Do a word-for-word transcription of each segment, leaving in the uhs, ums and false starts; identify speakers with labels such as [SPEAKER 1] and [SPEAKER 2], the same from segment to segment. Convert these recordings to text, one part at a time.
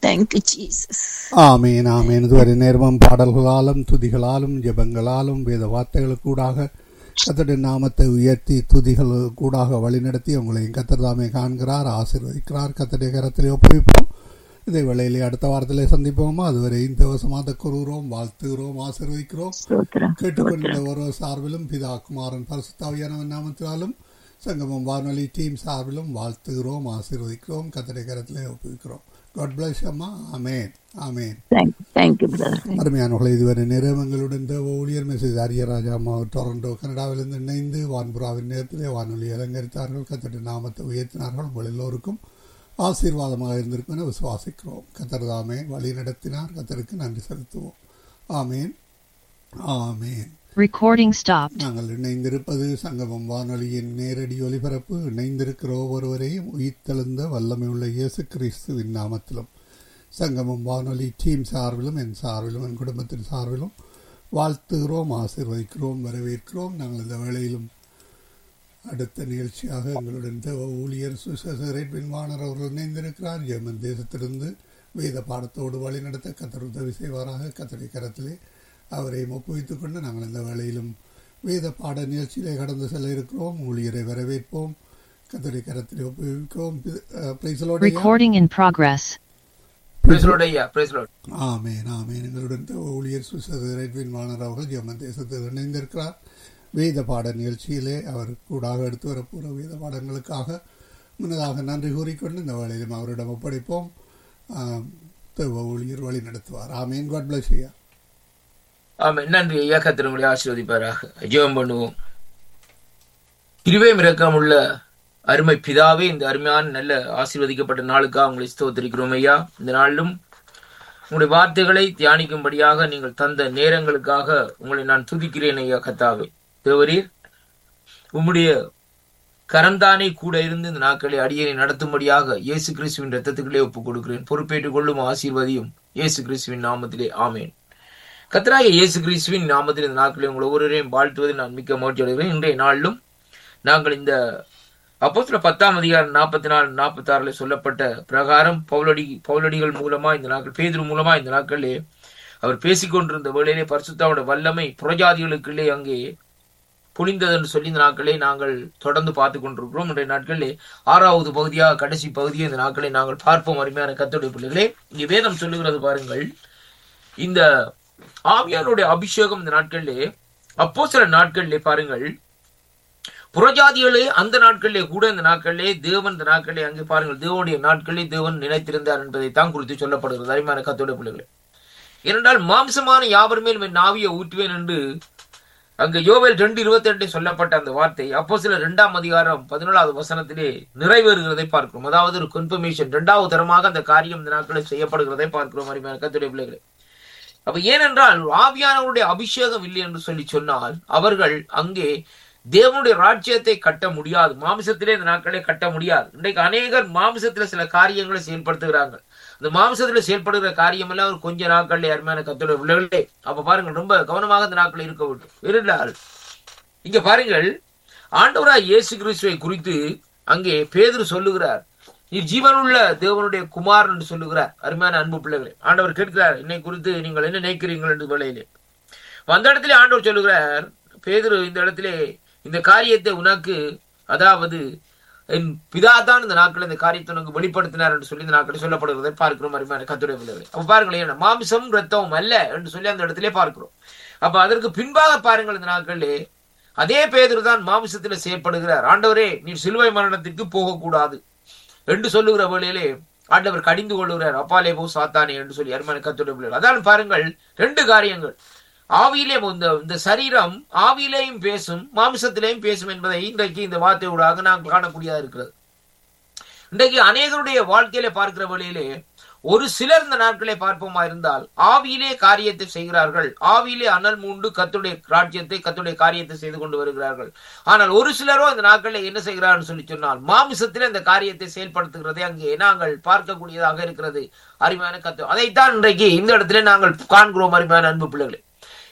[SPEAKER 1] Thank you, Jesus.
[SPEAKER 2] ஆமீன் ஆமீன். இதுவரை நேர்மம் பாடல்களாலும் துதிகளாலும் ஜெபங்களாலும் வேத வார்த்தைகளுக்கூடாக கர்த்தருடைய நாமத்தை உயர்த்தி துதிகள் கூடாக வழிநடத்தி உங்களையும் கர்த்தர் தாமே காண்கிறார், ஆசீர்வதிக்கிறார். கர்த்தருடைய கரத்திலே ஒப்புவிப்போம். இதே வேளையிலே அடுத்த வாரத்திலே சந்திப்போமா? அதுவரை இந்த வசமாக கூறுகிறோம், வாழ்த்துகிறோம், ஆசீர்வதிக்கிறோம். கேட்டுக்கொண்ட ஒரு சார்பிலும் பிதா குமாரன் பரிசுத்தாவியானவன் நாமத்தினாலும் சங்கமம் வானொலி டீம் சார்பிலும் வாழ்த்துகிறோம், ஆசீர்வதிக்கிறோம். கர்த்தருடைய கரத்திலே ஒப்புவிக்கிறோம். God bless you, அம்மா. ஆமென் ஆமென்.
[SPEAKER 1] Thank, thank you, brother.
[SPEAKER 2] அருமையானவர்களை, இதுவரை நேரம் எங்களுடன் தேவ ஊழியர் மிஸ்ஸஸ் அரியராஜா அம்மா டொரண்டோ கனடாவிலிருந்து இணைந்து வான்புறாவின் நேரத்திலே வானொலி அலங்கரித்தார்கள். கர்த்தருடைய நாமத்தை உயர்த்தினார்கள். உங்கள் எல்லோருக்கும் ஆசீர்வாதமாக இருந்திருக்கும் என விசுவாசிக்கிறோம். கர்த்தர் தாமே வழி நடத்தினார். கர்த்தருக்கு நன்றி செலுத்துவோம். ஆமென் ஆமென்.
[SPEAKER 3] Recording stopped.
[SPEAKER 2] நாங்கள் இணைந்திருப்பது சங்கமம் வானொலியின் நேரடி ஒலிபரப்பு. இணைந்திருக்கிற ஒவ்வொருவரையும் உயிர்த்தெழுந்த வல்லமை உள்ள இயேசு கிறிஸ்துவின் நாமத்திலும் சங்கமம் வானொலி டீம் சார்பிலும் என் சார்பிலும் என் குடும்பத்தின் சார்பிலும் வாழ்த்துகிறோம், ஆசீர்வதிக்கிறோம், வரவேற்கிறோம். நாங்கள் இந்த வேளையிலும் அடுத்த நிகழ்ச்சியாக எங்களுடன் தேவ ஊழியர் சுசேரேட்வின் வாணர் அவர்கள் இணைந்திருக்கிறார். ஜெர்மன் தேசத்திலிருந்து வேத பாடத்தோடு வழிநடத்த கர்த்தர் உதவி செய்வாராக. கர்த்தருடைய கரத்திலே அவரை ஒப்புவித்துக் கொண்டு நாங்கள் இந்த வேளையிலும் வேத பாட நிகழ்ச்சியிலே கடந்து செல்ல இருக்கிறோம். ஊழியரை வரவேற்போம். கர்த்தருடைய கரத்திலே ஒப்புவிக்கிறோம்.
[SPEAKER 3] Recording in progress.
[SPEAKER 2] ஆமென் ஆமென். எங்களுடன் ஊழியர் சுசேரேட்வின் வாணர் அவர்கள் ஜெர்மன் தேசத்தில் இணைந்திருக்கிறார். வேத பாட நிகழ்ச்சியிலே அவர் கூடாக எடுத்து வரப்போகிற வேத பாடங்களுக்காக முன்னதாக நன்றி கூறிக்கொண்டு இந்த வேளையிலும் அவரிடம் ஒப்படைப்போம். தேவ ஊழியர் வழி நடத்துவார். ஆமென். God bless you.
[SPEAKER 4] ஆமென். நன்றி ஐயா. கர்த்தர் உங்களை ஆசீர்வதிப்பாராக. ஜெபம் பண்ணுவோம். கிருபையும் இரக்கமுள்ள அருமை பிதாவே, இந்த அருமையான நல்ல ஆசீர்வதிக்கப்பட்ட நாளுக்காக உங்களை ஸ்தோத்திரிக்கிறோம் ஐயா. இந்த நாளிலும் உங்களுடைய வார்த்தைகளை தியானிக்கும்படியாக நீங்கள் தந்த நேரங்களுக்காக உங்களை நான் துதிக்கிறேன் ஐயா. கர்த்தாவே தேவரீர், உம்முடைய கரந்தானே கூட இருந்து இந்த நாட்களை அடியனை நடத்தும்படியாக இயேசு கிறிஸ்துவின் இரத்தத்துக்களே ஒப்புக் கொடுக்கிறேன். பொறுப்பேற்றுக் கொள்ளும் ஆசீர்வதியும் இயேசு கிறிஸ்துவின் நாமத்திலே ஆமேன். கர்த்தராகிய இயேசு கிறிஸ்துவின் நாமத்தில் இந்த நாட்களில் உங்கள் ஒவ்வொருவரையும் வாழ்த்துவதில் நான் மிக்க மகிழ்ச்சி அடைகிறேன். இன்றைய நாளிலும் நாங்கள் இந்த அப்போஸ்தலர் பத்தாம் அதிகாரம் நாற்பத்தி நாலு நாற்பத்தி ஆறுல சொல்லப்பட்ட பிரகாரம் பவுலடி பவுலடிகள் மூலமா இந்த நாட்கள் பேதுரு மூலமா இந்த நாட்களிலே அவர் பேசிக்கொண்டிருந்த வேளையிலே பரிசுத்தாவுடைய வல்லமை புறஜாதிகளுக்குள்ளே அங்கே புனிந்தது என்று சொல்லி இந்த நாட்களே நாங்கள் தொடர்ந்து பார்த்து கொண்டிருக்கிறோம். இன்றைய நாட்களிலே ஆறாவது பகுதியாக கடைசி பகுதியை இந்த நாட்களை நாங்கள் பார்ப்போம். அருமையான கர்த்தருடைய பிள்ளைகளே, இங்கே வேதம் சொல்லுகிறது பாருங்கள். இந்த ஆவியானுடைய அபிஷேகம் இந்த நாட்களிலே அப்போஸ்தலர் நாட்களிலே பாருங்கள், புறஜாதிகளே அந்த நாட்களிலே கூட இந்த நாட்களிலே தேவன் இந்த நாட்களிலே அங்கே பாருங்கள் தேவனுடைய நாட்களிலே தேவன் நினைத்திருந்தார் என்பதை தான் குறித்து சொல்லப்படுகிறது. அருமையான கர்த்தருடைய பிள்ளைகளே, ஏனென்றால் மாம்சமான யாவர் மேல் என் ஆவியை ஊற்றுவேன் என்று அங்கு யோவேல் ரெண்டு இருபத்தி ரெண்டு சொல்லப்பட்ட அந்த வார்த்தை அப்போஸ்தலர் இரண்டாம் அதிகாரம் பதினேழாவது வசனத்திலே நிறைவேறுகிறதை பார்க்கிறோம். அதாவது ஒரு கன்ஃபர்மேஷன், இரண்டாவது தரமாக அந்த காரியம் இந்த நாட்களில் செய்யப்படுகிறதை பார்க்கிறோம். அருமையான கர்த்தருடைய பிள்ளைகளே, அப்ப ஏனென்றால் ஆவியானவருடைய அபிஷேகம் இல்லை என்று சொல்லி சொன்னால் அவர்கள் அங்கே தேவனுடைய ராஜ்யத்தை கட்ட முடியாது. மாம்சத்திலே இந்த நாட்களே கட்ட முடியாது. இன்றைக்கு அநேகர் மாம்சத்துல சில காரியங்களை செயல்படுத்துகிறாங்க. அந்த மாம்சத்துல செயல்படுகிற காரியம் எல்லாம் ஒரு கொஞ்ச நாட்கள்ல அருமையான கர்த்தருடைய பிள்ளைகளே, அப்ப பாருங்கள் ரொம்ப கவனமாக இந்த நாட்கள் இருக்க வேண்டும். இருந்தால் இங்க பாருங்கள், ஆண்டவராய் இயேசு கிறிஸ்துவை குறித்து அங்கே பேதுரு சொல்லுகிறார், நீ ஜீவனுள்ள தேவனுடைய குமார் என்று சொல்லுகிறார். அருமையான அன்பு பிள்ளைகளே, ஆண்டவர் கேட்கிறார், என்னை குறித்து நீங்கள் என்ன நினைக்கிறீர்கள் என்று வேளையிலே அந்த இடத்திலே ஆண்டவர் சொல்லுகிறார், பேதுரு இந்த இடத்திலே இந்த காரியத்தை உனக்கு, அதாவது என் பிதா தான் இந்த நாட்கள் இந்த காரியத்தை உனக்கு வெளிப்படுத்தினார் என்று சொல்லி இந்த நாட்களை சொல்லப்படுகிறதை பார்க்கிறோம். அருமையான கர்த்தருடைய பிள்ளைகளே, அப்ப பாருங்களேன், மாம்சம் ரத்தமும் அல்ல என்று சொல்லி அந்த இடத்திலே பார்க்கிறோம். அப்ப அதற்கு பின்பாக பாருங்கள், இந்த நாட்களிலே அதே பேதுரு தான் மாம்சத்திலே செயல்படுகிறார். ஆண்டவரே, நீ சிலுவை மரணத்திற்கு போகக்கூடாது என்று சொல்லுகிற வேளையிலே ஆண்டவர் கடிந்து கொள்ளுகிறார், அப்பாலே போ சாத்தானே என்று சொல்லி. அருமையான கர்த்தருடைய பிள்ளைகள், அதான் பாருங்கள் ரெண்டு காரியங்கள். ஆவியிலே இந்த சரீரம் ஆவியிலேயும் பேசும் மாம்சத்திலேயும் பேசும் என்பதை இன்றைக்கு இந்த வார்த்தையோடாக நாங்கள் காணக்கூடியதா இருக்கிறது. இன்றைக்கு அநேகருடைய வாழ்க்கையிலே பார்க்கிற வழியிலே ஒரு சிலர் இந்த நாட்களை பார்ப்போமா இருந்தால் ஆவியிலே காரியத்தை செய்கிறார்கள், ஆவியிலே அனல் மூண்டு கர்த்தருடைய ராஜ்யத்தை கர்த்தருடைய காரியத்தை செய்து கொண்டு வருகிறார்கள். ஆனால் ஒரு சிலரோ இந்த நாட்களில் என்ன செய்கிறார்கள் சொல்லி சொன்னால் மாமிசத்திலே இந்த காரியத்தை செயல்படுத்துகிறதை அங்கே நாங்கள் பார்க்கக்கூடியதாக இருக்கிறது. அருமையான கர்த்தர், அதைத்தான் இன்றைக்கு இந்த இடத்துல நாங்கள் காண்கிறோம். அருமையான அன்பு பிள்ளைகளே,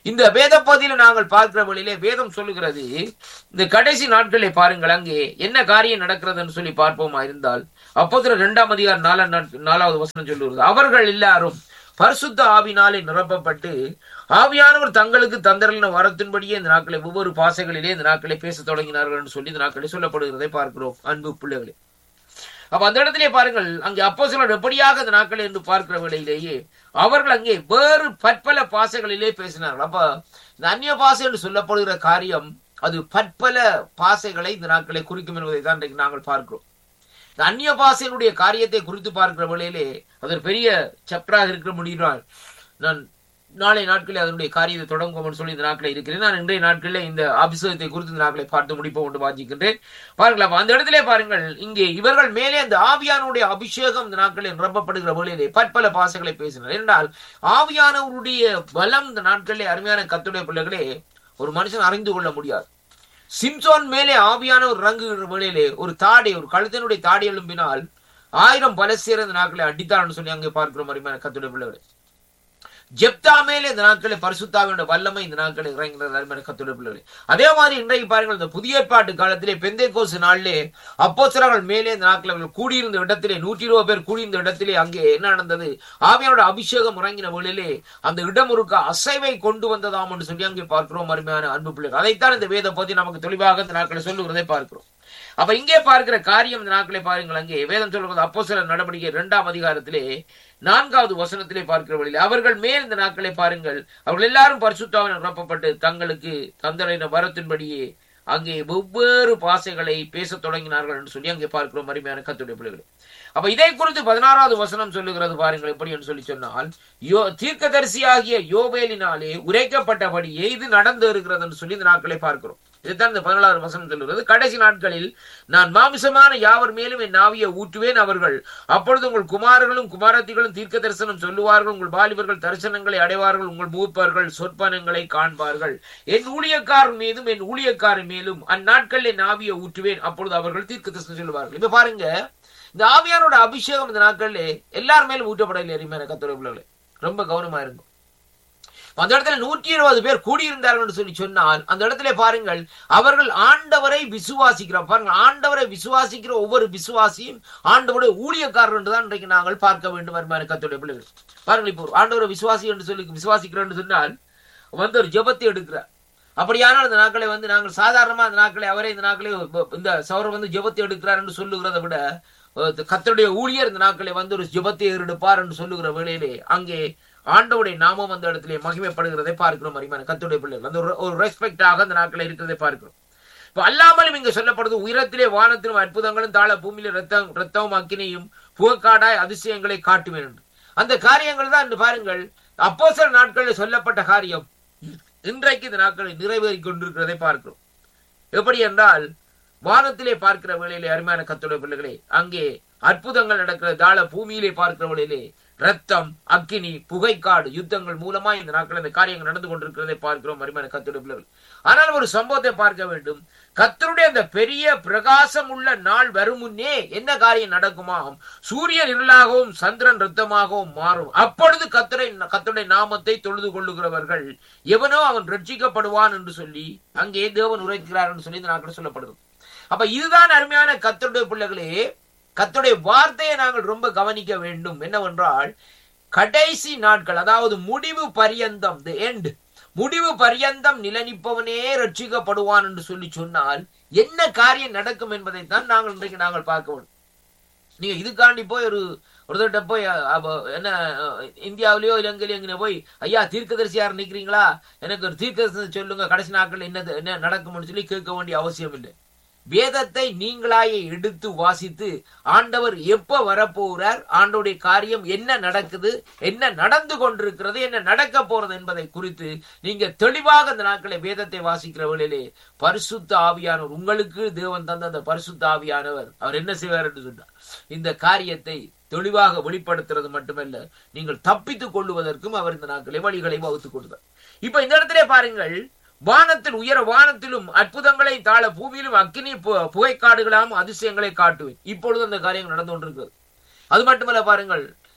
[SPEAKER 4] இந்த வேத பகுதியில நாங்கள் பார்க்கிற வழியிலே வேதம் சொல்லுகிறது, இந்த கடைசி நாட்களை பாருங்கள், அங்கே என்ன காரியம் நடக்கிறதுன்னு சொல்லி பார்ப்போமா இருந்தால், அப்போது இரண்டாம் அதிகாரம் நாலாம் நாலாவது வசனம் சொல்லுகிறது, அவர்கள் எல்லாரும் பரிசுத்த ஆவினாலே நிரப்பப்பட்டு ஆவியானவர் தங்களுக்கு தந்தரலின வரத்தின்படியே இந்த நாட்களை ஒவ்வொரு பாசைகளிலே இந்த நாட்களை பேச தொடங்கினார்கள் என்று சொல்லி இந்த நாட்களை சொல்லப்படுகிறதை பார்க்கிறோம் அன்பு பிள்ளைகளே. அப்ப அந்த இடத்திலே பாருங்கள், அங்கே அப்போஸ்தலர் எப்படியாக இந்த நாட்களை என்று பார்க்கிற வேளையிலேயே அவர்கள் அங்கே வேறு பற்பல பாசைகளிலே பேசினார்கள். அப்ப இந்த அந்நிய பாசை என்று சொல்லப்படுகிற காரியம் அது பற்பல பாசைகளை இந்த நாட்களை குறிக்கும் என்பதை தான் இன்றைக்கு நாங்கள் பார்க்கிறோம். இந்த அந்நிய பாசையினுடைய காரியத்தை குறித்து பார்க்கிற வேளையிலே அது ஒரு பெரிய சாப்டராக இருக்க முடிகிறார். நான் நாளை நாட்களில் அதனுடைய காரியத்தை தொடங்குவோம் சொல்லி இந்த நாட்களில் இருக்கிறேன். நான் இன்றைய நாட்களில் இந்த அபிஷேகத்தை குறித்து இந்த நாட்களை பார்த்து முடிப்போம் என்று வாஞ்சிக்கின்றேன். பாருங்கள், அந்த இடத்திலே பாருங்கள், இங்கே இவர்கள் மேலே அந்த ஆவியானுடைய அபிஷேகம் இந்த நாட்களில் நிரப்பப்படுகிற வேளையிலே பற்பல பாசைகளை பேசினார். என்றால் ஆவியானவருடைய பலம் இந்த நாட்களிலே அருமையான கர்த்தருடைய பிள்ளைகளே ஒரு மனுஷன் அறிந்து கொள்ள முடியாது. சிம்சோன் மேலே ஆவியானவர் இறங்குகிற வேளையிலே ஒரு தாடை, ஒரு கழுத்தினுடைய தாடி எழும்பினால் ஆயிரம் பலஸ்தீனர் இந்த நாட்களை அடித்தார்னு சொல்லி அங்கே பார்க்கிறோம் அருமையான கர்த்தருடைய பிள்ளைகளே. ஜெப்தா மேலே இந்த நாட்களை பரிசுத்தாவினுடைய வல்லமை இந்த நாட்களை இறங்கினர் அருமையான கர்த்தருடைய பிள்ளைகளே. அதே மாதிரி இன்றைக்கு பாருங்கள், இந்த புதிய ஏற்பாட்டு காலத்திலே பெந்தேகோஸ்து நாளிலே அப்போஸ்தலர்கள் மேலே இந்த நாட்கள் அவர்கள் கூடியிருந்த இடத்திலே நூற்றி இருபது பேர் கூடியிருந்த இடத்திலே அங்கே என்ன நடந்தது, ஆவியானோட அபிஷேகம் இறங்கின வேளையிலே அந்த இடம் ஒரு அசைவை கொண்டு வந்ததாம் என்று சொல்லி அங்கே பார்க்கிறோம் அருமையான அன்பு பிள்ளைகள். அதைத்தான் இந்த வேத பத்தி நமக்கு தெளிவாக இந்த நாட்களை சொல்லுகிறதை பார்க்கிறோம். அப்ப இங்கே பார்க்கிற காரியம் இந்த நாட்களை பாருங்கள், அங்கே வேதம் சொல்லுகிறது அப்போஸ்தலர் நடவடிக்கை இரண்டாம் அதிகாரத்திலே நான்காவது வசனத்திலே பார்க்கிற வழியில் அவர்கள் மேல் இந்த நாட்களை பாருங்கள், அவர்கள் எல்லாரும் பரிசுத்தாவினால் நிரப்பப்பட்டு தங்களுக்கு தந்தரின வரத்தின்படியே அங்கே வெவ்வேறு பாசைகளை பேச தொடங்கினார்கள் என்று சொல்லி அங்கே பார்க்கிறோம் அருமையான கர்த்தருடைய பிள்ளைகள். அப்ப இதை குறித்து பதினாறாவது வசனம் சொல்லுகிறது பாருங்கள், எப்படி என்று சொல்லி சொன்னால், யோ தீர்க்கதரிசியாகிய யோவேலினாலே உரைக்கப்பட்டபடியே இது நடந்து இருக்கிறது என்று சொல்லி இந்த நாட்களை பார்க்கிறோம். இதுதான் இந்த பதினாலாவது வசனம் சொல்லுகிறது, கடைசி நாட்களில் நான் மாமிசமான யாவர் மேலும் என் ஆவியை ஊற்றுவேன், அவர்கள் அப்பொழுது உங்கள் குமாரர்களும் குமாரத்திகளும் தீர்க்க தரிசனம் சொல்லுவார்கள், உங்கள் வாலிபர்கள் தரிசனங்களை அடைவார்கள், உங்கள் மூப்பர்கள் சொற்பனங்களை காண்பார்கள், என் ஊழியக்காரன் மீதும் என் ஊழியக்காரன் மேலும் அந்நாட்களில் என் ஆவியை ஊற்றுவேன், அப்பொழுது அவர்கள் தீர்க்க தரிசனம் சொல்லுவார்கள். இப்ப பாருங்க, இந்த ஆவியானோட அபிஷேகம் இந்த நாட்களில் எல்லார் மேலும் ஊற்றப்படவில்லை அருமையான கர்த்தருடைய பிள்ளைகளே. ரொம்ப கவனமா இருக்கும். அந்த இடத்துல நூற்றி இருபது பேர் கூடியிருந்தார்கள் என்று சொல்லி சொன்னால் அந்த இடத்துல பாருங்கள், அவர்கள் ஆண்டவரை விசுவாசிக்கிறார். பாருங்கள், ஆண்டவரை விசுவாசிக்கிற ஒவ்வொரு விசுவாசியும் ஆண்டவருடைய ஊழியக்காரர் என்றுதான் இன்றைக்கு நாங்கள் பார்க்க வேண்டும் அருமையான கர்த்தருடைய பிள்ளைகள். பாருங்கள், இப்போ ஆண்டவரை விசுவாசி என்று சொல்லி விசுவாசிக்கிறோம் என்று சொன்னால் வந்து ஒரு ஜெபத்தை எடுக்கிறார். அப்படியானால் இந்த நாட்களை வந்து நாங்கள் சாதாரணமா இந்த நாட்களை அவரை இந்த நாட்களை இந்த சௌரர் வந்து ஜெபத்தை எடுக்கிறார் என்று சொல்லுகிறத விட கர்த்தருடைய ஊழியர் இந்த நாட்களை வந்து ஒரு ஜெபத்தை ஏறெடுப்பார் என்று சொல்லுகிற வேளையிலே அங்கே ஆண்டவருடைய நாமம் அந்த இடத்திலே மகிமைப்படுகிறதை பார்க்கிறோம் அருமையான கர்த்தருடைய பிள்ளைகள். அந்த ஒரு ரெஸ்பெக்டாக அந்த நாட்களை இருக்கிறதை பார்க்கிறோம். இப்ப அல்லாமலும் இங்க சொல்லப்படுது, உயரத்திலே வானத்திலும் அற்புதங்களும் தாழ பூமியில ரத்தம் ரத்தமும் அக்கினியும் புகக்காடாய் அதிசயங்களை காட்டுவேன் என்று. அந்த காரியங்கள் தான் என்று பாருங்கள், அப்போஸ்தலர் நாட்களில் சொல்லப்பட்ட காரியம் இன்றைக்கு இந்த நாட்களில் நிறைவேறி கொண்டிருக்கிறதை பார்க்கிறோம். எப்படி என்றால், வானத்திலே பார்க்கிற வேளையிலே அருமையான கர்த்தருடைய பிள்ளைகளே அங்கே அற்புதங்கள் நடக்கிற தாழ பூமியிலே பார்க்கிற வேளையிலே ரத்தம் அக்கினி புகைக்காடு யுத்தங்கள் மூலமா இந்த நாட்கள் இந்த காரியங்கள் நடந்து கொண்டிருக்கிறதை பார்க்கிறோம் அருமையான கர்த்தருடைய பிள்ளைகள். ஆனால் ஒரு சம்பவத்தை பார்க்க வேண்டும். கர்த்தருடைய அந்த பெரிய பிரகாசம் உள்ள நாள் வரும் முன்னே என்ன காரியம் நடக்குமாம், சூரியன் இருளாகவும் சந்திரன் ரத்தமாகவும் மாறும். அப்பொழுது கர்த்தரை கர்த்தருடைய நாமத்தை தொழுது கொள்ளுகிறவர்கள் எவனோ அவன் ரட்சிக்கப்படுவான் என்று சொல்லி அங்கே தேவன் உரைக்கிறார் என்று சொல்லி இந்த நாட்கள் சொல்லப்படுது. அப்ப இதுதான் அருமையான கர்த்தருடைய பிள்ளைகளே, கர்த்தருடைய வார்த்தையை நாங்கள் ரொம்ப கவனிக்க வேண்டும். என்னவென்றால், கடைசி நாட்கள், அதாவது முடிவு பரியந்தம், தி எண்ட், முடிவு பரியந்தம் நிலநிப்பவனே ரட்சிக்கப்படுவான் என்று சொல்லி சொன்னால் என்ன காரியம் நடக்கும் என்பதைத்தான் நாங்கள் இன்றைக்கு நாங்கள் பார்க்க வேண்டும். நீங்க இதுக்காண்டி போய் ஒரு ஒருத்தர்கிட்ட போய் என்ன இந்தியாவிலேயோ இலங்கையிலோ எங்கே போய், ஐயா தீர்க்கதரிசியார் நிக்கிறீங்களா, எனக்கு ஒரு தீர்க்கதரிசனம் சொல்லுங்க, கடைசி நாட்கள் என்ன என்ன நடக்கும்னு சொல்லி கேட்க வேண்டிய அவசியம் இல்லை. வேதத்தை நீங்களாயே எடுத்து வாசித்து ஆண்டவர் எப்ப வரப்போகிறார், ஆண்டவருடைய காரியம் என்ன நடக்குது, என்ன நடந்து கொண்டிருக்கிறது, என்ன நடக்க போறது என்பதை குறித்து நீங்க தெளிவாக இந்த நாட்களை வேதத்தை வாசிக்கிற வேளையிலே பரிசுத்த ஆவியானவர், உங்களுக்கு தேவன் தந்த அந்த பரிசுத்த ஆவியானவர் அவர் என்ன செய்வார் என்று சொன்னார், இந்த காரியத்தை தெளிவாக வெளிப்படுத்துறது மட்டுமல்ல, நீங்கள் தப்பித்துக் கொள்ளுவதற்கும் அவர் இந்த நாட்களை வழிகளை வகுத்துக் கொடுத்தார். இப்ப இந்த இடத்திலே பாருங்கள், வானத்தில் உயர வானத்திலும் அற்புதங்களை தாழ பூமியிலும் அக்கினி புகைக்காடுகளாம் அதிசயங்களை காட்டுவேன். இப்பொழுது அந்த காரியங்கள் நடந்து கொண்டிருக்கிறது. அது மட்டுமல்ல பாருங்கள்,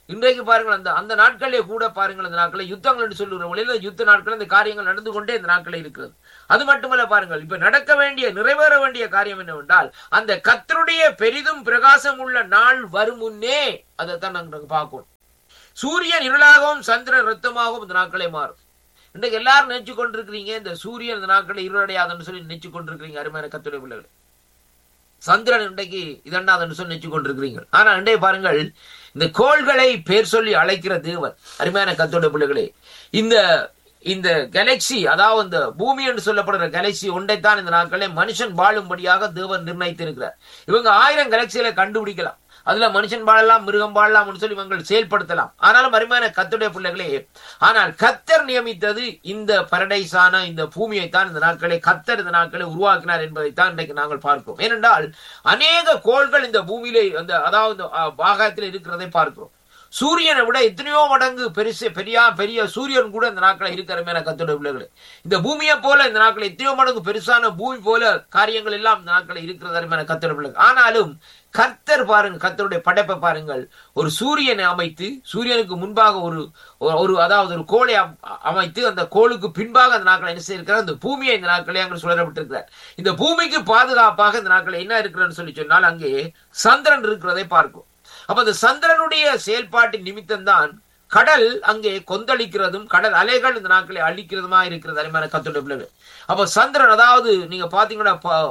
[SPEAKER 4] இன்றைக்கு பாருங்கள், அந்த அந்த நாட்களே கூட பாருங்கள், அந்த நாட்களை யுத்தங்கள் என்று சொல்லுகிற வழியில் யுத்த நாட்கள் இந்த காரியங்கள் நடந்து கொண்டே இந்த நாட்களில் இருக்கிறது. அது மட்டுமல்ல பாருங்கள், இப்ப நடக்க வேண்டிய நிறைவேற வேண்டிய காரியம் என்னவென்றால், அந்த கர்த்தருடைய பெரிதும் பிரகாசம் உள்ள நாள் வரும் முன்னே அதைத்தான் நாங்கள் பார்க்கணும். சூரியன் இருளாகவும் சந்திரன் ரத்தமாகவும் இந்த நாட்களே மாறும். இன்றைக்கு எல்லாரும் நினைச்சு கொண்டிருக்கிறீங்க இந்த சூரியன் இந்த நாட்களை இருளடையாதுன்னு சொல்லி நினைச்சு கொண்டிருக்கிறீங்க. அருமையான கர்த்தருடைய பிள்ளைகள், சந்திரன் இன்றைக்கு இதென்னாதுன்னு சொல்லி நினைச்சு கொண்டிருக்கிறீங்க. ஆனா இன்றைய பாருங்கள், இந்த கோள்களை பேர் சொல்லி அழைக்கிற தேவன், அருமையான கர்த்தருடைய பிள்ளைகளே, இந்த இந்த கேலக்சி, அதாவது இந்த பூமி என்று சொல்லப்படுற கேலக்சி ஒன்றைத்தான் இந்த நாட்களே மனுஷன் வாழும்படியாக தேவன் நிர்ணயித்திருக்கிறார். இவங்க ஆயிரம் கேலக்சிகளை கண்டுபிடிக்கலாம், அதுல மனுஷன் வாழலாம், மிருகம் வாழலாம் சொல்லி இவங்கள் செயல்படுத்தலாம். ஆனாலும் அருமையான கர்த்தருடைய பிள்ளைகளே, ஆனால் கர்த்தர் நியமித்தது இந்த பரடைஸான இந்த பூமியை தான் இந்த நாட்களை கர்த்தர் இந்த நாட்களை உருவாக்கினார் என்பதைத்தான் இன்றைக்கு நாங்கள் பார்க்கிறோம். ஏனென்றால் அநேக கோள்கள் இந்த பூமியிலே அந்த அதாவது பாகத்தில் இருக்கிறதை பார்க்கிறோம். சூரியனை விட எத்தனையோ மடங்கு பெருசு பெரியா பெரிய சூரியன் கூட இந்த நாட்களை இருக்கிற கர்த்தருடைய பிள்ளைகளே, இந்த பூமியை போல இந்த நாட்களை எத்தனையோ மடங்கு பெருசான பூமி போல காரியங்கள் எல்லாம் இந்த நாட்களை இருக்கிறது அருமையான கர்த்தருடைய பிள்ளைகள். ஆனாலும் கர்த்தர் பாருங்க, கர்த்தருடைய படைப்பை பாருங்கள், ஒரு சூரியனை அமைத்து சூரியனுக்கு முன்பாக ஒரு ஒரு அதாவது ஒரு கோளை அமைத்து அந்த கோளுக்கு பின்பாக அந்த நாட்களை என்ன செய்திருக்கிறார், இந்த பூமியை இந்த நாட்களே அங்கே சுழறப்பட்டிருக்கிறார். இந்த பூமிக்கு பாதுகாப்பாக இந்த நாட்களை என்ன இருக்கிறன்னு சொல்லி சொன்னால் அங்கே சந்திரன் இருக்கிறதை பார்க்கும். அப்ப அந்த சந்திரனுடைய செயல்பாட்டின் நிமித்தம் தான் கடல் அங்கே கொந்தளிக்கிறதும் கடல் அலைகள் இந்த நாட்களை அழிக்கிறதுமா இருக்கிறது அருமையான கர்த்தருடைய பிள்ளைகள். அப்ப சந்திரன், அதாவது நீங்க பாத்தீங்கன்னா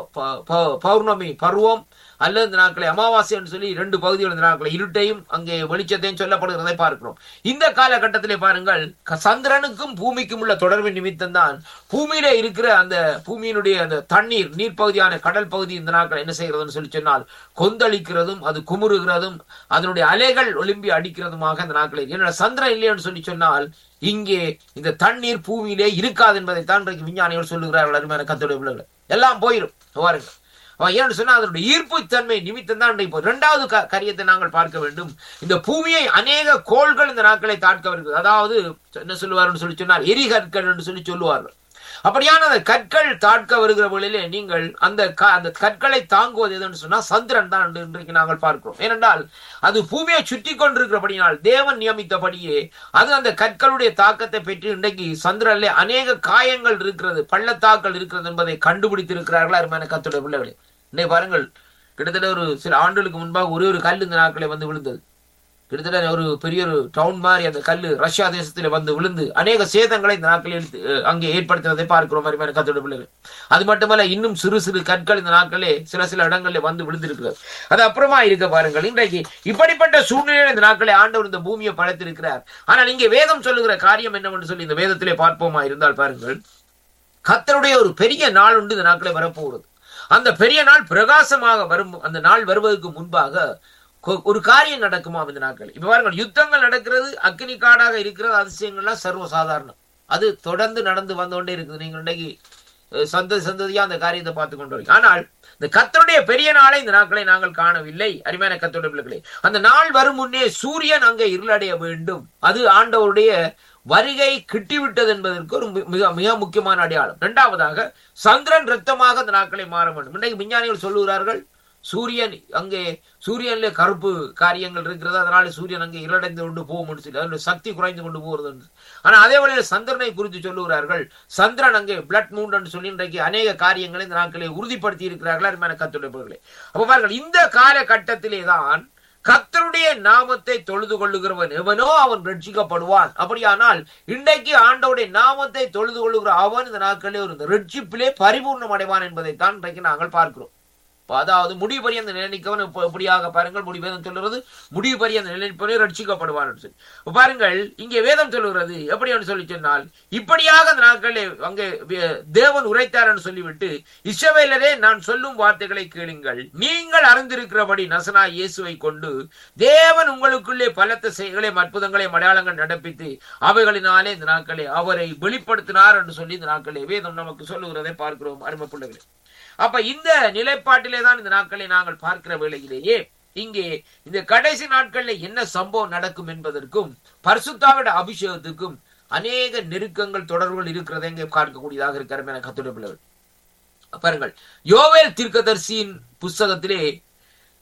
[SPEAKER 4] பௌர்ணமி பருவம் அல்லது இந்த நாட்களை அமாவாசை என்று சொல்லி இரண்டு பகுதிகள் இந்த நாட்களை இருட்டையும் அங்கே வெளிச்சத்தையும் சொல்லப்படுகிறதை பார்க்கிறோம். இந்த காலகட்டத்திலே பாருங்கள், சந்திரனுக்கும் பூமிக்கும் உள்ள தொடர்பின் நிமித்தம் தான் பூமியில இருக்கிற அந்த பூமியினுடைய அந்த தண்ணீர் நீர்ப்பகுதியான கடல் பகுதி இந்த நாட்கள் என்ன செய்கிறதுன்னு சொல்லி சொன்னால் கொந்தளிக்கிறதும் அது குமுறுகிறதும் அதனுடைய அலைகள் ஒலிம்பி அடிக்கிறதுமாக இந்த நாட்களை. என்னோட சந்திரன் இல்லைன்னு சொல்லி சொன்னால் இங்கே இந்த தண்ணீர் பூமியிலே இருக்காது என்பதைத்தான் இன்றைக்கு விஞ்ஞானிகள் சொல்லுகிறார்கள் அருமையான கர்த்தருடைய பிள்ளைகள். எல்லாம் போயிடும் பாருங்க. ஏன்னு சொன்னா அதனுடைய ஈர்ப்பு தன்மை நிமித்தம் தான் இப்போ இரண்டாவது காரியத்தை நாங்கள் பார்க்க வேண்டும். இந்த பூமியை அநேக கோள்கள் இந்த நாட்களை தாட்க வருகிறது. அதாவது என்ன சொல்லுவார்னு சொல்லி சொன்னால் எரிகற்கள் என்று சொல்லி சொல்லுவார்கள். அப்படியான அந்த கற்கள் தாட்க வருகிற வழியிலே நீங்கள் அந்த அந்த கற்களை தாங்குவது எதுன்னு சொன்னா சந்திரன் தான் என்று இன்றைக்கு நாங்கள் பார்க்கிறோம். ஏனென்றால் அது பூமியை சுற்றி கொண்டிருக்கிறபடினால் தேவன் நியமித்தபடியே அது அந்த கற்களுடைய தாக்கத்தை பெற்று இன்றைக்கு சந்திரனிலே அநேக காயங்கள் இருக்கிறது, பள்ளத்தாக்கள் இருக்கிறது என்பதை கண்டுபிடித்திருக்கிறார்கள் அருமையான கர்த்தருடைய பிள்ளைகளே. இன்னைக்கு பாருங்கள், கிட்டத்தட்ட ஒரு சில ஆண்டுகளுக்கு முன்பாக ஒரே ஒரு கல் இந்த நாட்களை வந்து விழுந்தது. கிட்டத்தட்ட ஒரு பெரிய ஒரு டவுன் மாதிரி அந்த கல்லு ரஷ்யா தேசத்துல வந்து விழுந்து அநேக சேதங்களை இந்த நாட்களில் அங்கே ஏற்படுத்துவதை பார்க்கிறோம் அருமையான கர்த்தருடைய பிள்ளைகள். அது மட்டுமல்ல, இன்னும் சிறு சிறு கற்கள் இந்த நாட்களே சில சில இடங்களில் வந்து விழுந்திருக்கிறது. அது அப்புறமா இருக்க பாருங்கள், இன்றைக்கு இப்படிப்பட்ட சூழ்நிலையில் இந்த நாட்களை ஆண்டவர் இந்த பூமியை படைத்திருக்கிறார். ஆனால் இங்கே வேதம் சொல்லுகிற காரியம் என்னவென்று சொல்லி இந்த வேதத்திலே பார்ப்போமா இருந்தால் பாருங்கள், கர்த்தருடைய ஒரு பெரிய நாள் உண்டு இந்த நாட்களை வரப்போகிறது. அந்த பெரிய நாள் பிரகாசமாக வரும். அந்த நாள் வருவதற்கு முன்பாக ஒரு காரியம் நடக்குமா இந்த நாட்கள். இப்ப பாருங்கள், யுத்தங்கள் நடக்கிறது, அக்னி காடாக இருக்கிறது, அதிசயங்கள்லாம் சர்வசாதாரணம். அது தொடர்ந்து நடந்து வந்து கொண்டே இருக்குது. நீங்கள் இன்றைக்கு சந்ததி சந்ததியா அந்த காரியத்தை பார்த்து கொண்டு வரீங்க. ஆனால் இந்த கர்த்தருடைய பெரிய நாளை இந்த நாட்களை நாங்கள் காணவில்லை அருமையான கர்த்தருடைய பிள்ளைகளே. அந்த நாள் வரும் முன்னே சூரியன் அங்கே இருளடைய வேண்டும். அது ஆண்டவருடைய வருகை கிட்டிவிட்டது என்பதற்கு ஒரு மிக மிக முக்கியமான அடையாளம். இரண்டாவதாக சந்திரன் ரத்தமாக அந்த நாட்களை மாற வேண்டும். இன்றைக்கு விஞ்ஞானிகள் சொல்லுகிறார்கள், சூரியன் அங்கே சூரியன்ல கருப்பு காரியங்கள் இருக்கிறது, அதனால சூரியன் அங்கே இருளடைந்து கொண்டு போகும் சொல்லி அதனுடைய சக்தி குறைந்து கொண்டு போகிறது என்று. ஆனா அதே வேளையில் சந்திரனை குறித்து சொல்லுகிறார்கள், சந்திரன் அங்கே பிளட் மூன் என்று சொல்லி இன்றைக்கு அநேக காரியங்களை இந்த நாட்களை உறுதிப்படுத்தி இருக்கிறார்கள் அருமையான கர்த்தருடைய பிள்ளைகளே. அப்ப பாருங்கள், இந்த காலகட்டத்திலே தான் கர்த்தருடைய நாமத்தை தொழுது கொள்ளுகிறவன் எவனோ அவன் ரட்சிக்கப்படுவான். அப்படியானால் இன்றைக்கு ஆண்டவருடைய நாமத்தை தொழுது கொள்ளுகிற அவன் இந்த நாட்களே ஒரு ரட்சிப்பிலே பரிபூர்ணம் அடைவான் என்பதைத்தான் இன்றைக்கு நாங்கள் பார்க்கிறோம். அதாவது முடிவு பறி அந்த நிலைக்கவன் எப்படியாக பாருங்கள், முடிவு வேதம் சொல்லுறது முடிவு பறி அந்த நிலைப்பவனே ரட்சிக்கப்படுவான் சொல்லி பாருங்கள். இங்கே வேதம் சொல்லுகிறது எப்படி என்று சொல்லி சொன்னால், இப்படியாக அந்த நாட்களே அங்கே தேவன் உரைத்தார் என்று சொல்லிவிட்டு, இஸ்ரவேலரே நான் சொல்லும் வார்த்தைகளை கேளுங்கள், நீங்கள் அறிந்திருக்கிறபடி நசனா இயேசுவை கொண்டு தேவன் உங்களுக்குள்ளே பலத்த செயல்களையும் அற்புதங்களையும் அடையாளங்கள் நடப்பித்து அவைகளினாலே இந்த நாட்களே அவரை வெளிப்படுத்தினார் என்று சொல்லி இந்த நாட்களே வேதம் நமக்கு சொல்லுகிறதை பார்க்கிறோம் அருமை பிள்ளைகளே. அப்ப இந்த நிலைப்பாட்டிலே தான் இந்த நாட்களை நாங்கள் பார்க்கிற வேளையிலேயே இங்கே இந்த கடைசி நாட்களில் என்ன சம்பவம் நடக்கும் என்பதற்கும் பரிசுத்தாவிட அபிஷேகத்துக்கும் அநேக நெருக்கங்கள் தொடர்புகள் இருக்கிறதை இங்கே பார்க்கக்கூடியதாக இருக்கிற கர்த்தருடைய பிள்ளைகள். பாருங்கள், யோவேல் தீர்க்கதரிசியின் புஸ்தகத்திலே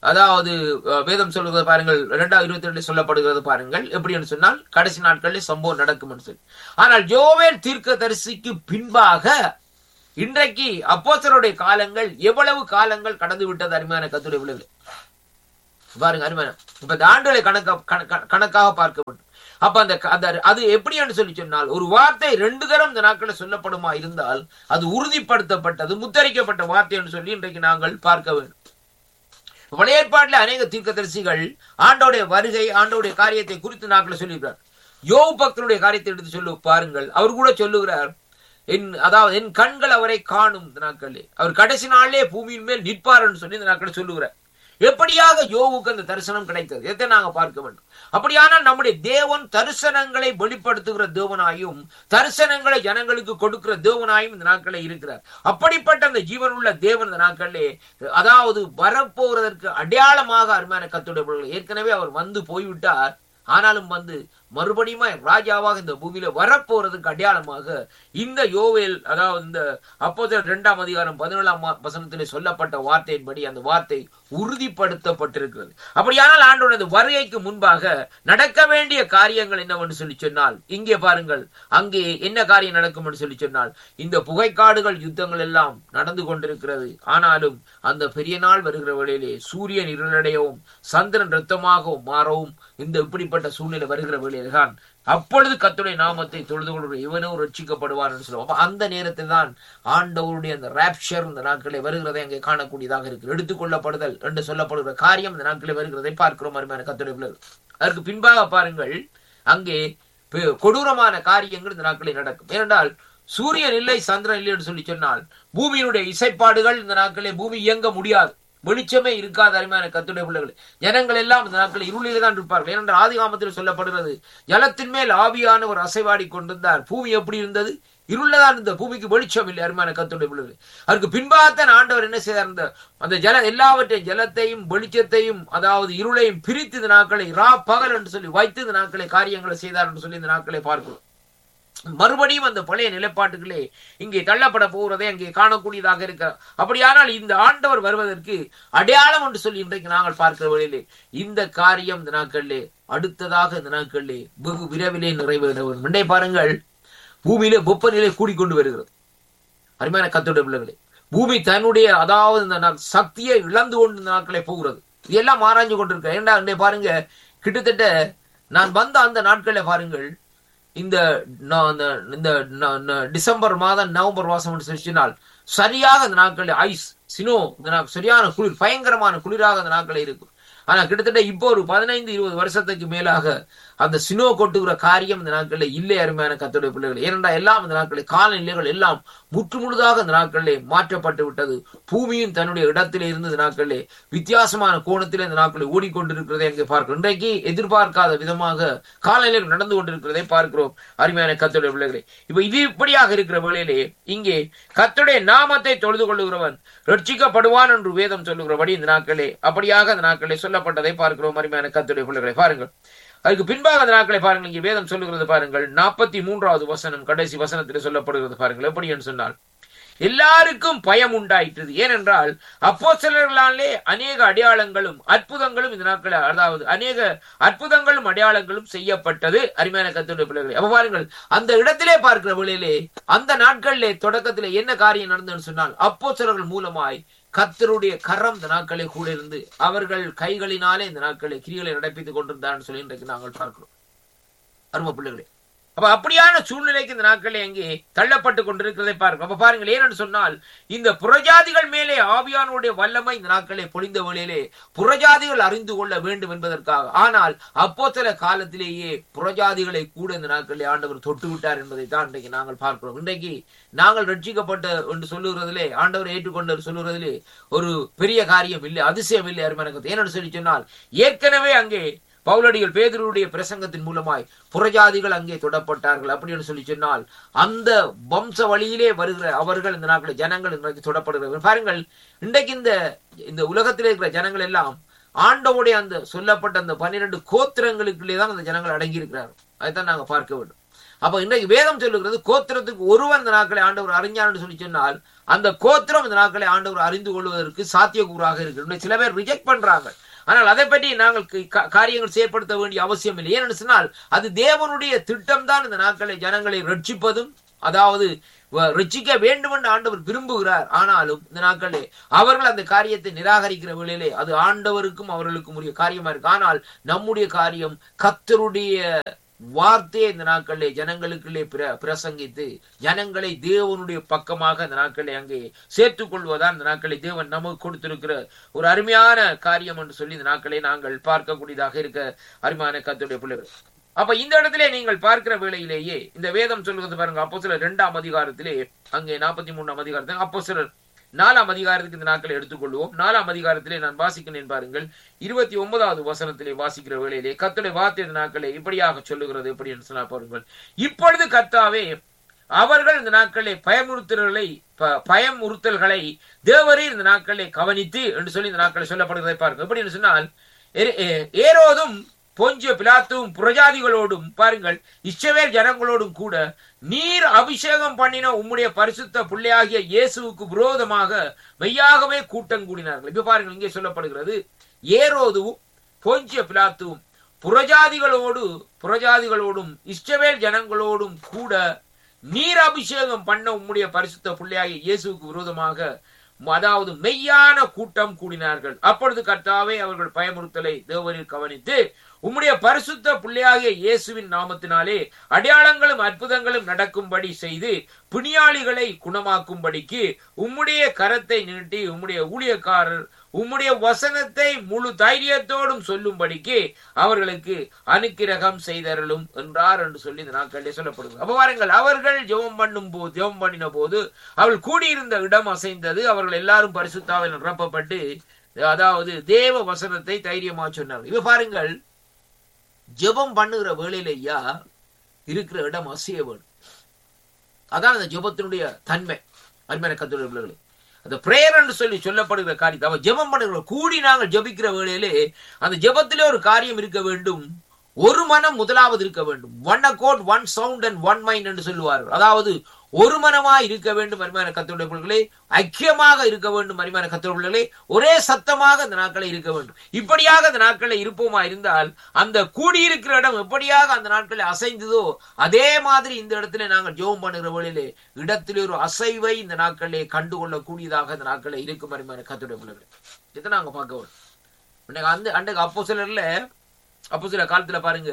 [SPEAKER 4] அதாவது வேதம் சொல்லுகிறது பாருங்கள், இரண்டாவது இருபத்தி ரெண்டு சொல்லப்படுகிறது பாருங்கள், எப்படி என்று சொன்னால் கடைசி நாட்களில் சம்பவம் நடக்கும் என்று சொல்லி. ஆனால் யோவேல் தீர்க்கதரிசிக்கு பின்பாக இன்றைக்கு அப்போஸ்தலருடைய காலங்கள் எவ்வளவு காலங்கள் கடந்து விட்டது அருமையான கர்த்தருடைய பிள்ளைகளே. பாருங்க அருமையான, இப்ப இந்த ஆண்டுகளை கணக்க கணக்காக பார்க்க வேண்டும். அப்ப அந்த அது எப்படி என்று சொல்லி சொன்னால், ஒரு வார்த்தை ரெண்டு தரம் இந்த நாட்களில் சொல்லப்படுமா இருந்தால் அது உறுதிப்படுத்தப்பட்டது முத்தரிக்கப்பட்ட வார்த்தை என்று சொல்லி இன்றைக்கு நாங்கள் பார்க்க வேண்டும். பழைய ஏற்பாட்டில் அநேக தீர்க்கதரிசிகள் ஆண்டோடைய வருகை ஆண்டோடைய காரியத்தை குறித்து நாட்களை சொல்லுகிறார். யோபு பக்தருடைய காரியத்தை எடுத்து சொல்லு பாருங்கள். அவர் கூட சொல்லுகிறார், என் அதாவது என் கண்கள் அவரை காணும் இந்த நாட்களே, அவர் கடைசி நாளிலே பூமியின் மேல் நிற்பார் என்று சொல்லி இந்த நாட்களை சொல்லுகிறார். எப்படியாக யோவுக்கு அந்த தரிசனம் கிடைத்தது, இதை நாங்க பார்க்க வேண்டும். அப்படியானால் நம்முடைய தேவன் தரிசனங்களை வெளிப்படுத்துகிற தேவனாயும் தரிசனங்களை ஜனங்களுக்கு கொடுக்கிற தேவனாயும் இந்த நாட்களே இருக்கிறார். அப்படிப்பட்ட அந்த ஜீவன் உள்ள தேவன் இந்த நாட்களே அதாவது வரப்போறதற்கு அடையாளமாக அருமையான கர்த்தருடைய ஏற்கனவே அவர் வந்து போய்விட்டார். ஆனாலும் வந்து மறுபடியும் ராஜாவாக இந்த பூமியில வரப்போறதுக்கு அடையாளமாக இந்த யோவேல் அதாவது இந்த அப்போஸ்தலர் இரண்டாம் அதிகாரம் பதினேழாம் வசனத்திலே சொல்லப்பட்ட வார்த்தையின்படி அந்த வார்த்தை உறுதிப்படுத்தப்பட்டிருக்கிறது. அப்படியானால் ஆண்டவரது வருகைக்கு முன்பாக நடக்க வேண்டிய காரியங்கள் என்னவென்று சொல்லி சொன்னால், இங்கே பாருங்கள், அங்கே என்ன காரியம் நடக்கும் என்று சொல்லி சொன்னால், இந்த புகைக்காடுகள் யுத்தங்கள் எல்லாம் நடந்து கொண்டிருக்கிறது. ஆனாலும் அந்த பெரிய நாள் வருகிற வேளையிலே சூரியன் இருளடையவும் சந்திரன் இரத்தமாகவும் மாறவும் இந்த இப்படிப்பட்ட சூழ்நிலை வருகிற வேளையில்தான் அப்பொழுது கர்த்தருடைய நாமத்தை தொழுது கொள்கிற இவனோ ரட்சிக்கப்படுவார் என்று சொல்லுவோம். அந்த நேரத்தில் தான் ஆண்டவருடைய அந்த ராப்சர் இந்த நாட்களை வருகிறதை அங்கே காணக்கூடியதாக இருக்கு. எடுத்துக்கொள்ளப்படுதல் என்று சொல்லப்படுகிற காரியம் இந்த நாட்களை வருகிறதை பார்க்கிறோம் அருமையான கர்த்தருடைய பிள்ளைகள். அதற்கு பின்பாக பாருங்கள், அங்கே கொடூரமான காரியங்கள் இந்த நாட்களில் நடக்கும். ஏனென்றால் சூரியன் இல்லை சந்திரன் இல்லை என்று சொல்லி சொன்னால் பூமியினுடைய இசைப்பாடுகள் இந்த நாட்களே பூமி இயங்க முடியாது, வெளிச்சமே இருக்காது அருமையான கர்த்தருடைய பிள்ளைகள். ஜனங்கள் எல்லாம் இந்த நாட்களில் இருளிலே தான் இருப்பார்கள். ஏனென்றால் ஆதிகாமத்தில் சொல்லப்படுகிறது, ஜலத்தின் மேல் ஆவியானவர் அசைவாடி கொண்டிருந்தார். பூமி எப்படி இருந்தது? இருளதான் இருந்த, பூமிக்கு வெளிச்சம் இல்லை அருமையான கர்த்தருடைய பிள்ளைகள். அதற்கு பின்பாகத்தான் ஆண்டவர் என்ன செய்தார், அந்த ஜல எல்லாவற்றையும் ஜலத்தையும் வெளிச்சத்தையும் அதாவது இருளையும் பிரித்து இந்த நாட்களை ரா பகல் என்று சொல்லி வைத்து இந்த நாட்களை காரியங்களை செய்தார் என்று சொல்லி இந்த நாட்களை பார்க்கிறோம். மறுபடியும் அந்த பழைய நிலைப்பாட்டுகளே இங்கே தள்ளப்பட போகிறதை அங்கே காணக்கூடியதாக இருக்கிறார். அப்படியானால் இந்த ஆண்டவர் வருவதற்கு அடையாளம் என்று சொல்லி இன்றைக்கு நாங்கள் பார்க்கிற வழியிலே இந்த காரியம் இந்த நாட்களிலே அடுத்ததாக இந்த நாட்களிலே வெகு விரைவிலே நிறைவேற வேண்டும். இன்றைய பாருங்கள், பூமியிலே வெப்பநிலை கூடிக்கொண்டு வருகிறது அருமையான கர்த்தருடைய பிள்ளைகளே. பூமி தன்னுடைய அதாவது இந்த சக்தியை இழந்து கொண்டு இந்த நாட்களை போகிறது. இதெல்லாம் ஆராய்ஞ்சு கொண்டிருக்க. ஏண்டா இன்றைய பாருங்க, கிட்டத்தட்ட நான் வந்த அந்த நாட்களை பாருங்கள், இந்த இந்த டிசம்பர் மாதம் நவம்பர் மாசம் சொல்லினால் சரியாக இந்த நாட்களில் ஐஸ் சினோ இந்த சரியான குளிர் பயங்கரமான குளிராக அந்த நாட்களில் இருக்கும். ஆனா கிட்டத்தட்ட இப்போ ஒரு பதினைந்து இருபது வருஷத்துக்கு மேலாக அந்த சினோ கொட்டுகிற காரியம் இந்த நாட்களில் இல்லை அருமையான கர்த்தருடைய பிள்ளைகள். ஏனென்றால் எல்லாம் இந்த நாட்களில் காலநிலைகள் எல்லாம் முற்று முழுதாக இந்த நாட்களிலே மாற்றப்பட்டு விட்டது. பூமியும் தன்னுடைய இடத்திலே இருந்து இந்த நாட்களிலே வித்தியாசமான கோணத்திலே இந்த நாட்களில் ஓடிக்கொண்டிருக்கிறதை அங்கே பார்க்கிறோம். இன்றைக்கு எதிர்பார்க்காத விதமாக காலநிலைகள் நடந்து கொண்டிருக்கிறதை பார்க்கிறோம் அருமையான கர்த்தருடைய பிள்ளைகளே. இப்ப இது இப்படியாக இருக்கிற வேளையிலே இங்கே கர்த்தருடைய நாமத்தை தொழுது கொள்ளுகிறவன் ரட்சிக்கப்படுவான் என்று வேதம் சொல்லுகிறபடி இந்த நாட்களே அப்படியாக அந்த நாட்களே சொல்லப்பட்டதை பார்க்கிறோம் அருமையான கர்த்தருடைய பிள்ளைகளை. பாருங்கள், அதுக்கு பின்பாக அந்த நாட்களை பாருங்கள், இங்கே வேதம் சொல்லுகிறது பாருங்கள், நாற்பத்தி மூன்றாவது வசனம் கடைசி வசனத்தில் சொல்லப்படுகிறது பாருங்கள். எப்படி என்று சொன்னால், எல்லாருக்கும் பயம் உண்டாயிற்று. ஏனென்றால் அப்போஸ்தலர்களாலே அநேக அடையாளங்களும் அற்புதங்களும் இந்த நாட்கள் அதாவது அநேக அற்புதங்களும் அடையாளங்களும் செய்யப்பட்டது அருமையான கர்த்தருடைய பிள்ளைகளே. அப்ப பாருங்கள், அந்த இடத்திலே பார்க்கிற வேளையிலே அந்த நாட்களிலே தொடக்கத்திலே என்ன காரியம் நடந்ததுன்னு சொன்னால், அப்போஸ்தலர்கள் மூலமாய் கர்த்தருடைய கரம் இந்த நாட்களை கூட இருந்து அவர்கள் கைகளினாலே இந்த நாட்களை கிரிகளை நடப்பித்துக் கொண்டிருந்தார்னு சொல்லி இன்றைக்கு நாங்கள் பார்க்கிறோம் அருமை பிள்ளைகளே. அப்ப அப்படியான சூழ்நிலைக்கு இந்த நாட்களை அங்கே தள்ளப்பட்டு கொண்டிருக்கிறதை பார்க்கிறோம். அப்ப பாருங்கள், ஏனென்று சொன்னால் இந்த புறஜாதிகள் மேலே ஆவியானுடைய வல்லமை இந்த நாட்களை பொழிந்த வேளையிலே புறஜாதிகள் அறிந்து கொள்ள வேண்டும் என்பதற்காக. ஆனால் அப்போ சில காலத்திலேயே புறஜாதிகளை கூட இந்த நாட்களிலே ஆண்டவர் தொட்டு விட்டார் என்பதை தான் இன்றைக்கு நாங்கள் பார்க்கிறோம். இன்றைக்கு நாங்கள் ரட்சிக்கப்பட்ட என்று சொல்லுகிறதிலே ஆண்டவர் ஏற்றுக்கொண்டு சொல்லுகிறதிலே ஒரு பெரிய காரியம் இல்லை, அதிசயம் இல்லை அருமையான. ஏனென்று சொல்லி சொன்னால் ஏற்கனவே அங்கே பவுலடிகள் பேதுருடைய பிரசங்கத்தின் மூலமாய் புறஜாதிகள் அங்கே தொடப்பட்டார்கள். அப்படின்னு சொல்லி சொன்னால் அந்த வம்ச வழியிலே வருகிற அவர்கள் இந்த நாட்களில் ஜனங்கள் இன்றைக்கு தொடப்படுகிறார்கள். பாருங்கள், இன்றைக்கு இந்த இந்த உலகத்திலே இருக்கிற ஜனங்கள் எல்லாம் ஆண்டவுடைய அந்த சொல்லப்பட்ட அந்த பன்னிரண்டு கோத்திரங்களுக்குள்ளே தான் அந்த ஜனங்கள் அடங்கி இருக்கிறார்கள். அதைத்தான் நாங்கள் பார்க்க வேண்டும். அப்ப இன்றைக்கு வேதம் சொல்லுகிறது கோத்திரத்துக்கு ஒருவன் இந்த நாட்களை ஆண்டவர் அறிஞான் என்று சொல்லி சொன்னால் அந்த கோத்திரம் இந்த நாட்களை ஆண்டவர் அறிந்து கொள்வதற்கு சாத்தியக்கூறாக இருக்கு. சில பேர் ரிஜெக்ட் பண்றாங்க. ஆனால் அதை பற்றி நாங்கள் காரியங்கள் செயற்படுத்த வேண்டிய அவசியம் இல்லை. ஏன்னு சொன்னால் அது தேவனுடைய திட்டம் தான் இந்த நாட்களை ஜனங்களை ரட்சிப்பதும், அதாவது ரட்சிக்க வேண்டும் என்று ஆண்டவர் விரும்புகிறார். ஆனாலும் இந்த நாட்களே அவர்கள் அந்த காரியத்தை நிராகரிக்கிற வேளையிலே அது ஆண்டவருக்கும் அவர்களுக்கும் உரிய காரியமா இருக்கு. ஆனால் நம்முடைய காரியம் கர்த்தருடைய வார்த்தையை இந்த நாட்களிலே ஜனங்களுக்குள்ளே பிர பிரசங்கித்து ஜனங்களை தேவனுடைய பக்கமாக இந்த நாட்களை அங்கே சேர்த்துக் கொள்வதான் இந்த நாட்களை தேவன் நமக்கு கொடுத்திருக்கிற ஒரு அருமையான காரியம் என்று சொல்லி இந்த நாட்களை நாங்கள் பார்க்கக்கூடியதாக இருக்க அருமையான கர்த்தருடைய பிள்ளைகள். அப்ப இந்த இடத்திலே நீங்கள் பார்க்கிற வேளையிலேயே இந்த வேதம் சொல்லுவது பாருங்க, அப்போஸ்தலர் இரண்டாம் அதிகாரத்திலே அங்கே நாற்பத்தி மூணாம் அதிகாரத்தில் அப்போஸ்தலர் நாலாம் அதிகாரத்துக்கு இந்த நாட்களை எடுத்துக்கொள்வோம். நாலாம் அதிகாரத்திலே நான் வாசிக்கிறேன் பாருங்கள், இருபத்தி ஒன்பதாவது வசனத்திலே வாசிக்கிற வேளையிலே கர்த்தருடைய வார்த்தை இந்த நாட்களை இப்படியாக சொல்லுகிறது. எப்படி என்று சொன்னா பாருங்கள், இப்பொழுது கர்த்தாவே அவர்கள் இந்த நாட்களை பயமுறுத்தல்களை பயமுறுத்தல்களை தேவரீர் இந்த நாட்களை கவனித்து என்று சொல்லி இந்த நாட்களை சொல்லப்படுகிறதை பாருங்கள். எப்படி என்று சொன்னால் ஏரோதும் பொஞ்ச பிலாத்தும் புரஜாதிகளோடும் பாருங்கள் இஸ்ரவேல் ஜனங்களோடும் கூட நீர் அபிஷேகம் பண்ணின உம்முடைய பரிசுத்த பிள்ளையாகிய இயேசுவுக்கு விரோதமாக மெய்யாகவே கூட்டம் கூடினார்கள். இப்ப பாருங்கள், இங்கே சொல்லப்படுகிறது ஏரோதுவும் பொஞ்ச பிலாத்தும் புரஜாதிகளோடு புரஜாதிகளோடும் இஸ்ரவேல் ஜனங்களோடும் கூட நீர் அபிஷேகம் பண்ண உம்முடைய பரிசுத்த பிள்ளையாகிய இயேசுவுக்கு விரோதமாக, அதாவது மெய்யான கூட்டம் கூடினார்கள். அப்பொழுது கர்த்தாவே அவர்கள் பயமுறுத்தலை தேவரீர் கவனித்து உம்முடைய பரிசுத்த பிள்ளையாகிய இயேசுவின் நாமத்தினாலே அடையாளங்களும் அற்புதங்களும் நடக்கும்படி செய்து பிணியாளிகளை குணமாக்கும்படிக்கு உம்முடைய கரத்தை நீட்டி உம்முடைய ஊழியக்காரர் உம்முடைய வசனத்தை முழு தைரியத்தோடும் சொல்லும்படிக்கு அவர்களுக்கு அனுக்கிரகம் செய்தரலும் என்றார் என்று சொல்லி இந்த நாட்களிலே சொல்லப்படுகிறது. அப்ப பாருங்கள், அவர்கள் ஜெபம் பண்ணும் போது ஜெபம் பண்ணின போது அவர்கள் கூடியிருந்த இடம் அசைந்தது. அவர்கள் எல்லாரும் பரிசுத்தாவில் நிரப்பப்பட்டு, அதாவது தேவ வசனத்தை தைரியமா சொன்னார்கள். இப்ப பாருங்கள், ஜெபம் பண்ணுகிற வேளையிலேயா இருக்கிற இடம் அசைய வேண்டும். அதான் அந்த ஜெபத்தினுடைய தன்மை. அருமையான கர்த்தருடைய பிள்ளைகளே, அந்த பிரேயர் என்று சொல்லி சொல்லப்படுகிற காரியத்தை அவ ஜெபம் பண்ணுகிற கூடி நாங்கள் ஜெபிக்கிற வேளையிலே அந்த ஜெபத்திலே ஒரு காரியம் இருக்க வேண்டும். ஒரு மனம் முதலாவது இருக்க வேண்டும். One அக்கோர்ட், one sound and one mind என்று சொல்லுவார்கள். அதாவது ஒரு மனமா இருக்க வேண்டும் அருமையான கர்த்தருடைய பிள்ளைகளே, ஐக்கியமாக இருக்க வேண்டும் அருமையான கர்த்தருடைய பிள்ளைகளே, ஒரே சத்தமாக இந்த நாட்களை இருக்க வேண்டும். இப்படியாக அந்த நாட்களை இருப்போமா இருந்தால் அந்த கூடியிருக்கிற இடம் எப்படியாக அந்த நாட்களை அசைந்ததோ அதே மாதிரி இந்த இடத்துல நாங்கள் ஜெபம் பண்ணுகிற வழியிலே இடத்திலே ஒரு அசைவை இந்த நாட்களே கண்டுகொள்ளக்கூடியதாக இந்த நாட்களை இருக்கும் அருமையான கர்த்தருடைய பிள்ளைகளே. இதை நாங்க பார்க்க வேண்டும். அந்த அன்றைக்கு அப்போ சிலர்ல அப்போ சில காலத்துல பாருங்க,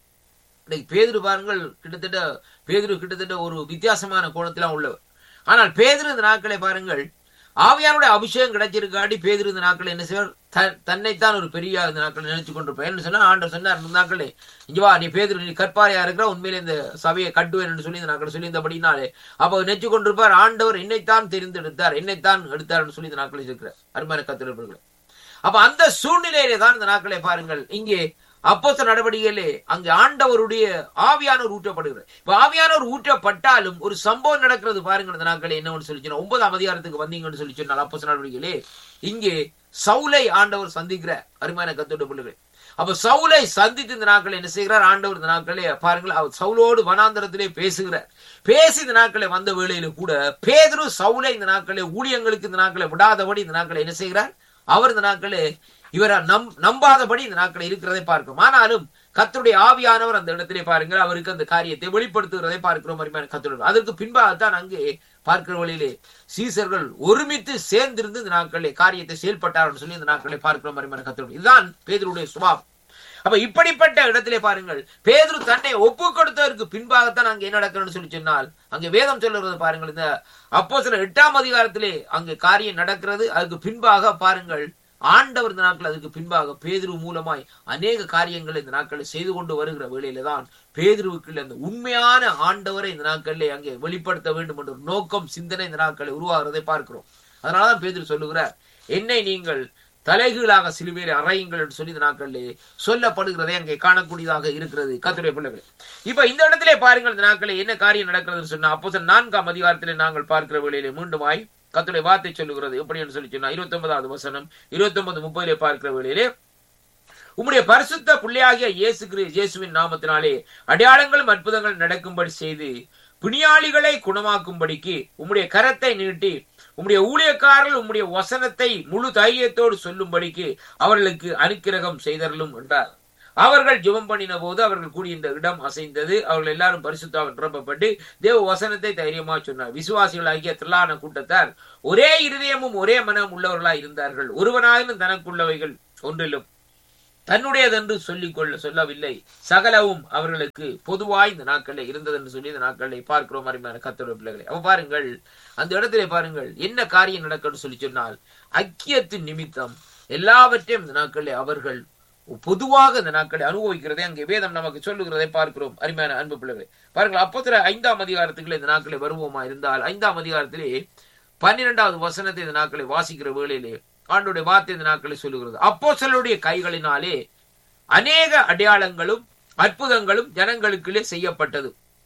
[SPEAKER 4] பேதுரு பாருங்கள், கிட்டத்தட்ட பேதுரு கிட்டத்தட்ட ஒரு வித்தியாசமான கோணத்திலாம் உள்ளவர். ஆனால் பேதுரு இந்த நாட்களை பாருங்கள், ஆவியானுடைய அபிஷேகம் கிடைச்சிருக்காட்டி பேதுரு இந்த நாட்களை என்ன செய்வார், தன்னைத்தான் ஒரு பெரிய இந்த நாட்களை நினைச்சு கொண்டிருப்பார். என்ன சொன்னா ஆண்டவர் சொன்னார், இந்த நாட்களே இங்க வா, நீ பேதுரு, நீ கற்பாரையா இருக்கிற, உண்மையில இந்த சபையை கட்டுவேன் என்று சொல்லி இந்த நாட்களை சொல்லி இருந்தபடினாலே அப்ப நினைச்சு கொண்டிருப்பார், ஆண்டவர் என்னைத்தான் தெரிந்தெடுத்தார், என்னைத்தான் எடுத்தார் சொல்லி இந்த நாட்களை இருக்கிறார். அருமையான கர்த்தருடைய அப்ப அந்த சூழ்நிலையிலே தான் இந்த நாட்களை பாருங்கள், இங்கே அப்போஸ்தலர் நடவடிக்கையிலே அங்கு ஆண்டவருடைய ஆவியானவர் ஊற்றப்படுகிறார். இப்ப ஆவியானவர் ஊற்றப்பட்டாலும் ஒரு சம்பவம் நடக்கிறது பாருங்க. இந்த நாட்களை என்னன்னு சொல்லி சொன்னா ஒன்பதாம் அதிகாரத்துக்கு வந்தீங்கன்னு சொல்லி சொன்னால் அப்போஸ்தலர் நடவடிக்கையிலே இங்கே சவுலை ஆண்டவர் சந்திக்கிற அருமையான கர்த்தருடைய பிள்ளைகள். அப்ப சவுலை சந்தித்து இந்த நாட்களை என்ன செய்கிறார் ஆண்டவர், இந்த நாட்களே பாருங்கள், அவர் சவுலோடு வனாந்தரத்திலே பேசுகிறார். பேசி இந்த நாட்களை வந்த வேளையில கூட பேதுரு சவுலை இந்த நாட்களை ஊழியங்களுக்கு இந்த நாட்களை விடாதபடி இந்த நாட்களை என்ன செய்கிறார், அவர் இந்த நாட்களே இவரை நம் நம்பாதபடி இந்த நாட்களை இருக்கிறதை பார்க்கிறோம். ஆனாலும் கர்த்தருடைய ஆவியானவர் அந்த இடத்திலே பாருங்கள் அவருக்கு அந்த காரியத்தை வெளிப்படுத்துகிறதை பார்க்கிறோம். கர்த்தருடைய அதற்கு பின்பாகத்தான் அங்கே பார்க்கிற வழியிலே சீசர்கள் ஒருமித்து சேர்ந்திருந்து இந்த நாட்களிலே காரியத்தை செயல்பட்டார் சொல்லி இந்த நாட்களை பார்க்கிறோம். கர்த்தருடைய இதுதான் பேதுருடைய சுபாவம். அப்ப இப்படிப்பட்ட இடத்திலே பாருங்கள், பேதுரு தன்னை ஒப்பு கொடுத்ததற்கு பின்பாகத்தான் அங்கே என்ன நடக்கிறன்னு சொல்லி சொன்னால் அங்கே வேதம் சொல்லுறது பாருங்கள், இந்த அப்போஸ்தலர் எட்டாம் அதிகாரத்திலே அங்கே காரியம் நடக்கிறது. அதுக்கு பின்பாக பாருங்கள் ஆண்டவர் இந்த நாட்கள் அதுக்கு பின்பாக பேதுரு மூலமாய் அநேக காரியங்களை இந்த நாட்களை செய்து கொண்டு வருகிற வேளையில தான் பேதுருவுக்குள்ள அந்த உண்மையான ஆண்டவரை இந்த நாட்களிலே அங்கே வெளிப்படுத்த வேண்டும் என்ற ஒரு நோக்கம் சிந்தனை இந்த நாட்களை உருவாகிறதை பார்க்கிறோம். அதனாலதான் பேதுரு சொல்லுகிறார், என்னை நீங்கள் தலைகீழாக சிலுவையிலே அறையுங்கள் என்று சொல்லி இந்த நாட்களிலே சொல்லப்படுகிறதை அங்கே காணக்கூடியதாக இருக்கிறது. கர்த்தருடைய பிள்ளைகள், இப்ப இந்த இடத்திலே பாருங்கள் இந்த நாட்களே என்ன காரியம் நடக்கிறதுன்னு சொன்னா அப்போஸ்தலர் நான்காம் அதிகாரத்திலே நாங்கள் பார்க்கிற வேளையிலே மீண்டுமாய் கர்த்தருடைய வார்த்தை சொல்லுகிறது. எப்படி என்று சொல்லி சொன்னா இருபத்தி ஒன்பதாவது வசனம் இருபத்தி ஒன்பது முப்பதிலே பார்க்கிற வேளையிலே உம்முடைய பரிசுத்த பிள்ளையாகிய இயேசு கிறிஸ்து இயேசுவின் நாமத்தினாலே அடையாளங்களும் அற்புதங்கள் நடக்கும்படி செய்து பிணியாளிகளை குணமாக்கும்படிக்கு உம்முடைய கரத்தை நீட்டி உம்முடைய ஊழியக்காரர்கள் உம்முடைய வசனத்தை முழு தைரியத்தோடு சொல்லும்படிக்கு அவர்களுக்கு அனுக்கிரகம் செய்தரலும் என்றார். அவர்கள் ஜெபம் பண்ணின போது அவர்கள் கூடிய இந்த இடம் அசைந்தது. அவர்கள் எல்லாரும் பரிசுத்தாவில் நிரப்பப்பட்டு தேவ வசனத்தை தைரியமா சொன்னார். விசுவாசிகளாகிய திரளான கூட்டத்தார் ஒரே இருதயமும் ஒரே மனம் உள்ளவர்களாய் இருந்தார்கள். ஒருவனாயினும் தனக்குள்ளவைகள் ஒன்றிலும் தன்னுடையதென்று சொல்லிக் கொள்ள சொல்லவில்லை. சகலவும் அவர்களுக்கு பொதுவாய் இந்த நாட்களில் இருந்தது என்று சொல்லி இந்த நாட்களை பார்க்கிறோம். அருமையான கர்த்தருடைய பிள்ளைகளை, அப்ப பாருங்கள், அந்த இடத்திலே பாருங்கள் என்ன காரியம் நடக்கும்னு சொல்லி சொன்னால், ஐக்கியத்தின் நிமித்தம் எல்லாவற்றையும் இந்த நாட்களில் அவர்கள் பொதுவாக இந்த நாட்களை அனுபவிக்கிறதை அங்கே வேதம் நமக்கு சொல்லுகிறதை பார்க்கிறோம். அருமையான அன்பு பிள்ளைகளை பாருங்கள், அப்போதுல ஐந்தாம் அதிகாரத்துக்குள்ள இந்த நாட்களை வருவோமா இருந்தால், ஐந்தாம் அதிகாரத்திலே பன்னிரெண்டாவது வசனத்தை இந்த நாட்களை வாசிக்கிற வேளையிலே ஆண்டோடைய வார்த்தை இந்த நாட்களை சொல்லுகிறது. அப்போஸ்தலருடைய கைகளினாலே அநேக அடையாளங்களும் அற்புதங்களும் ஜனங்களுக்குள்ளே செய்யப்பட்டது.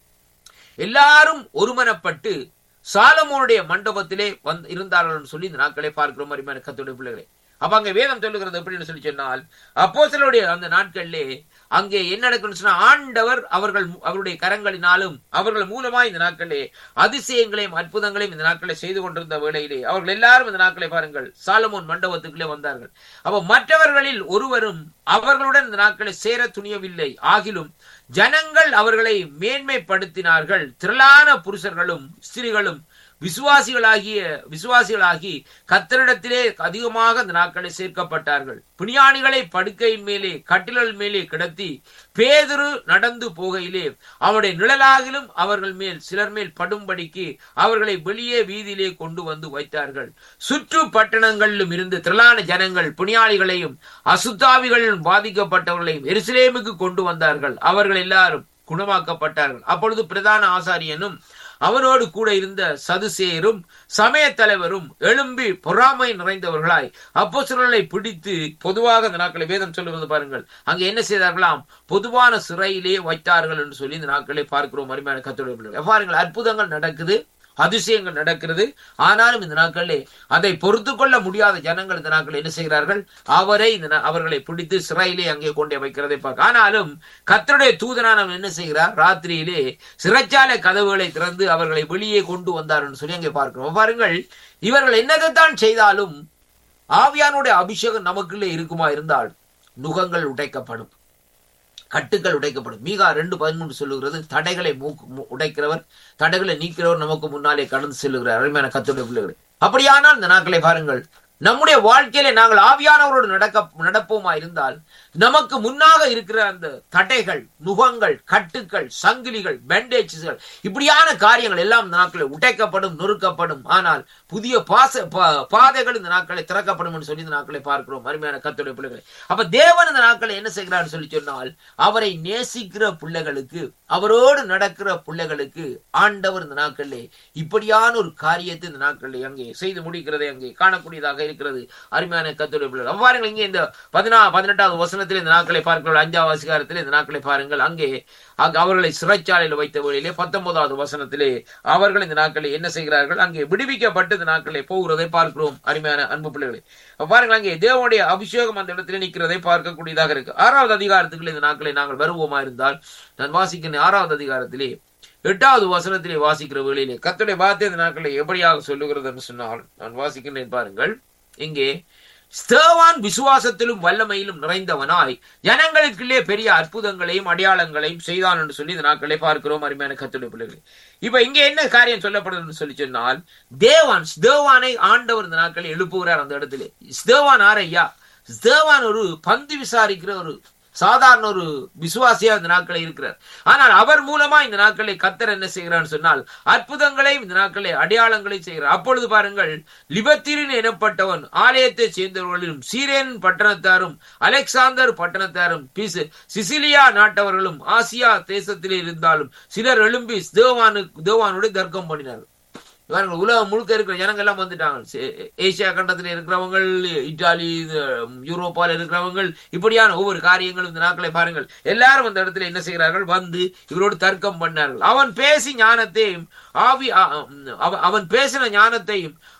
[SPEAKER 4] எல்லாரும் ஒருமனப்பட்டு சாலமோனுடைய மண்டபத்திலே வந்து இருந்தார்கள் சொல்லி இந்த நாட்களை பார்க்கிறோம். அருமையான கர்த்தருடைய பிள்ளைகளே, அப்ப அங்க வேதம் சொல்லுகிறது எப்படின்னு சொல்லி சொன்னால், அப்போஸ்தலருடைய அந்த நாட்களிலே அங்கே என்ன நடக்குன்னு சொன்னா, ஆண்டவர் அவர்கள் அவருடைய கரங்களினாலும் அவர்கள் மூலமாய் இந்த நாட்களே அதிசயங்களையும் அற்புதங்களையும் இந்த நாட்களை செய்து கொண்டிருந்த வேளையிலே அவர்கள் எல்லாரும் இந்த நாட்களை பாருங்கள் சாலமோன் மண்டபத்துக்குள்ளே வந்தார்கள். அப்ப மற்றவர்களில் ஒருவரும் அவர்களுடன் இந்த நாட்களை சேர துணியவில்லை. ஆகிலும் ஜனங்கள் அவர்களை மேன்மைப்படுத்தினார்கள். திரளான புருஷர்களும் ஸ்திரீகளும் விசுவாசிகளாகிய விசுவாசிகளாகி கர்த்தரிடத்திலே அதிகமாக அந்த நாட்களை சேர்க்கப்பட்டார்கள். பிணியாணிகளை படுக்கையின் மேலே கட்டில்கள் மேலே கிடத்தி பேதுரு நடந்து போகையிலே அவருடைய நிழலாகிலும் அவர்கள் மேல் சிலர் மேல் படும்படிக்கு அவர்களை வெளியே வீதியிலே கொண்டு வந்து வைத்தார்கள். சுற்று பட்டணங்களிலும் இருந்து திரளான ஜனங்கள் பிணியாளிகளையும் அசுத்தாவிகளிலும் பாதிக்கப்பட்டவர்களையும் எருசலேமுக்கு கொண்டு வந்தார்கள். அவர்கள் எல்லாரும் குணமாக்கப்பட்டார்கள். அப்பொழுது பிரதான ஆசாரியனும் அவனோடு கூட இருந்த சதுசேயரும் சமய தலைவரும் எழும்பி பொறாமை நிறைந்தவர்களாய் அப்போஸ்தலர்களை பிடித்து பொதுவாக இந்த நாட்களை வேதம் சொல்லுவது பாருங்கள், அங்க என்ன செய்தார்களாம், பொதுவான சிறையிலே வைத்தார்கள் என்று சொல்லி இந்த நாட்களை பார்க்கிறோம். அருமையான கர்த்தருடைய பிள்ளைகளே, பாருங்கள், அற்புதங்கள் நடக்குது, அதிசயங்கள் நடக்கிறது. ஆனாலும் இந்த நாட்களிலே அதை பொறுத்து கொள்ள முடியாத ஜனங்கள் இந்த நாட்கள் என்ன செய்கிறார்கள், அவரை இந்த அவர்களை பிடித்து சிறையிலே அங்கே கொண்டே வைக்கிறதை பார்க்க. ஆனாலும் கர்த்தருடைய தூதனானவன் என்ன செய்கிறார், ராத்திரியிலே சிறைச்சாலை கதவுகளை திறந்து அவர்களை வெளியே கொண்டு வந்தார் என்று சொல்லி அங்கே பார்க்கிறோம். பாருங்கள், இவர்கள் என்னதான் செய்தாலும் ஆவியானுடைய அபிஷேகம் நமக்குள்ளே இருக்குமா இருந்தால் நுகங்கள் உடைக்கப்படும், கட்டுக்கள் உடைக்கப்படும். மீகா ரெண்டு பதிமூன்று சொல்லுகிறது, தடைகளை உடைக்கிறவர் தடைகளை நீக்கிறவர் நமக்கு முன்னாலே கடந்து செல்லுகிறார். அருமையான கர்த்தருடைய பிள்ளைகளே, அப்படியானால் இந்த நாட்களை பாருங்கள், நம்முடைய வாழ்க்கையில நாங்கள் ஆவியானவரோடு நடக்க நடப்போமா இருந்தால் நமக்கு முன்னாக இருக்கிற அந்த தடைகள், நுகங்கள், கட்டுக்கள், சங்கிலிகள், பேண்டேஜ்கள், இப்படியான காரியங்கள் எல்லாம் இந்த நாட்களை உடைக்கப்படும், நொறுக்கப்படும். ஆனால் புதிய பாச பாதைகள் இந்த நாட்களை திறக்கப்படும் என்று சொல்லி இந்த நாட்களை பார்க்கிறோம். அருமையான கர்த்தருடைய பிள்ளைகளை, அப்ப தேவன் இந்த நாட்களை என்ன செய்கிறார் சொல்லி சொன்னால், அவரை நேசிக்கிற பிள்ளைகளுக்கு, அவரோடு நடக்கிற பிள்ளைகளுக்கு ஆண்டவர் இந்த நாட்களிலே இப்படியான ஒரு காரியத்தை இந்த நாட்களில் அங்கே செய்து முடிக்கிறதை அங்கே காணக்கூடியதாக இருக்கிறது. அருமையான கர்த்தருடைய பிள்ளைகள், அவ்வாறு இங்கே இந்த பதினா பதினெட்டாவது வசனத்தில் இந்த நாட்களை பார்க்கிறோம். அஞ்சாவது அதிகாரத்தில் இந்த நாட்களை பாருங்கள், அங்கே அவர்களை சிறைச்சாலையில் வைத்த வழியிலே பத்தொன்பதாவது வசனத்திலே அவர்கள் இந்த நாட்களை என்ன செய்கிறார்கள், அங்கே விடுவிக்கப்பட்டு இந்த நாட்களை போகிறதை பார்க்கிறோம். அருமையான அன்பு பிள்ளைகளை பாருங்கள், அங்கே தேவனுடைய அபிஷேகம் அந்த இடத்திலே நிற்கிறதை பார்க்கக்கூடியதாக இருக்கு. ஆறாவது அதிகாரத்துக்குள்ள இந்த நாட்களை நாங்கள் வருவோமா இருந்தால், நான் வாசிக்கிற ஆறாவது அதிகாரத்திலே எட்டாவது வசனத்திலே வாசிக்கிற வேளையிலே கர்த்தருடைய வார்த்தை இந்த நாட்களை எப்படியாக சொல்லுகிறது என்று சொன்னால், நான் வாசிக்கிறேன் பாருங்கள். இங்கே ஸ்தேவான் விசுவாசத்திலும் வல்லமையிலும் நிறைந்தவனாய் ஜனங்களுக்குள்ளே பெரிய அற்புதங்களையும் அடையாளங்களையும் செய்தான் என்று சொல்லி இந்த நாட்களை பார்க்கிறோம். அருமையான கர்த்தருடைய பிள்ளைகள், இப்ப இங்க என்ன காரியம் சொல்லப்படுது சொல்லி சொன்னால், தேவான் ஸ்தேவானை ஆண்டவர் இந்த நாட்களை எழுப்புகிறார். அந்த இடத்திலே ஸ்தேவான் ஆரையா, ஸ்தேவான் ஒரு பந்து விசாரிக்கிற ஒரு சாதாரண ஒரு விசுவாசியா இந்த நாட்களை இருக்கிறார். ஆனால் அவர் மூலமா இந்த நாட்களை கர்த்தர் என்ன செய்கிறான்னு சொன்னால் அற்புதங்களையும் இந்த நாட்களை அடையாளங்களையும் செய்கிறார். அப்பொழுது பாருங்கள், லிபத்தீரின் எனப்பட்டவன் ஆலயத்தை சேர்ந்தவர்களும் சீரேன் பட்டணத்தாரும் அலெக்சாந்தர் பட்டணத்தாரும் சிசிலியா நாட்டவர்களும் ஆசியா தேசத்திலே இருந்தாலும் சிலர் எழும்பி தேவானு தேவானுடைய தர்க்கம் பண்ணினார்கள். உலகம் முழுக்க இருக்கிற ஜனங்கள் எல்லாம் வந்துட்டாங்க. ஏசியா கண்டத்தில் இருக்கிறவங்க, இத்தாலி, யூரோப்பால இருக்கிறவங்க, இப்படியான ஒவ்வொரு காரியங்களும் இந்த நாட்களை பாருங்கள், எல்லாரும் அந்த இடத்துல என்ன செய்கிறார்கள், வந்து இவரோடு தர்க்கம் பண்ணார்கள். அவன் பேசி ஞானத்தையும் ஆவி அவன் பேசின ஞானத்தையும்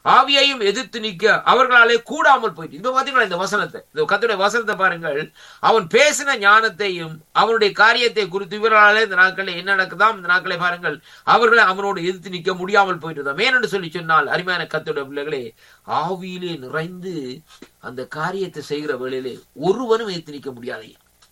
[SPEAKER 4] ஆவியையும் எதிர்த்து நிற்க அவர்களாலே கூடாமல் போயிட்டு. இப்ப பாத்தீங்களா இந்த வசனத்தை, இந்த கர்த்தருடைய வசனத்தை பாருங்கள். அவன் பேசின ஞானத்தையும் அவனுடைய காரியத்தை குறித்து இவர்களாலே இந்த நாட்களில் என்ன நடக்குதாம், இந்த நாட்களை பாருங்கள், அவர்களை அவனோடு எதிர்த்து நிற்க முடியாமல் போயிட்டுதான். ஏனென்று சொல்லி சொன்னால் அருமையான கர்த்தருடைய பிள்ளைகளே, ஆவியிலே நிறைந்து அந்த காரியத்தை செய்கிற வேளையிலே ஒருவனும் எதிர்த்து நிற்க முடியாது.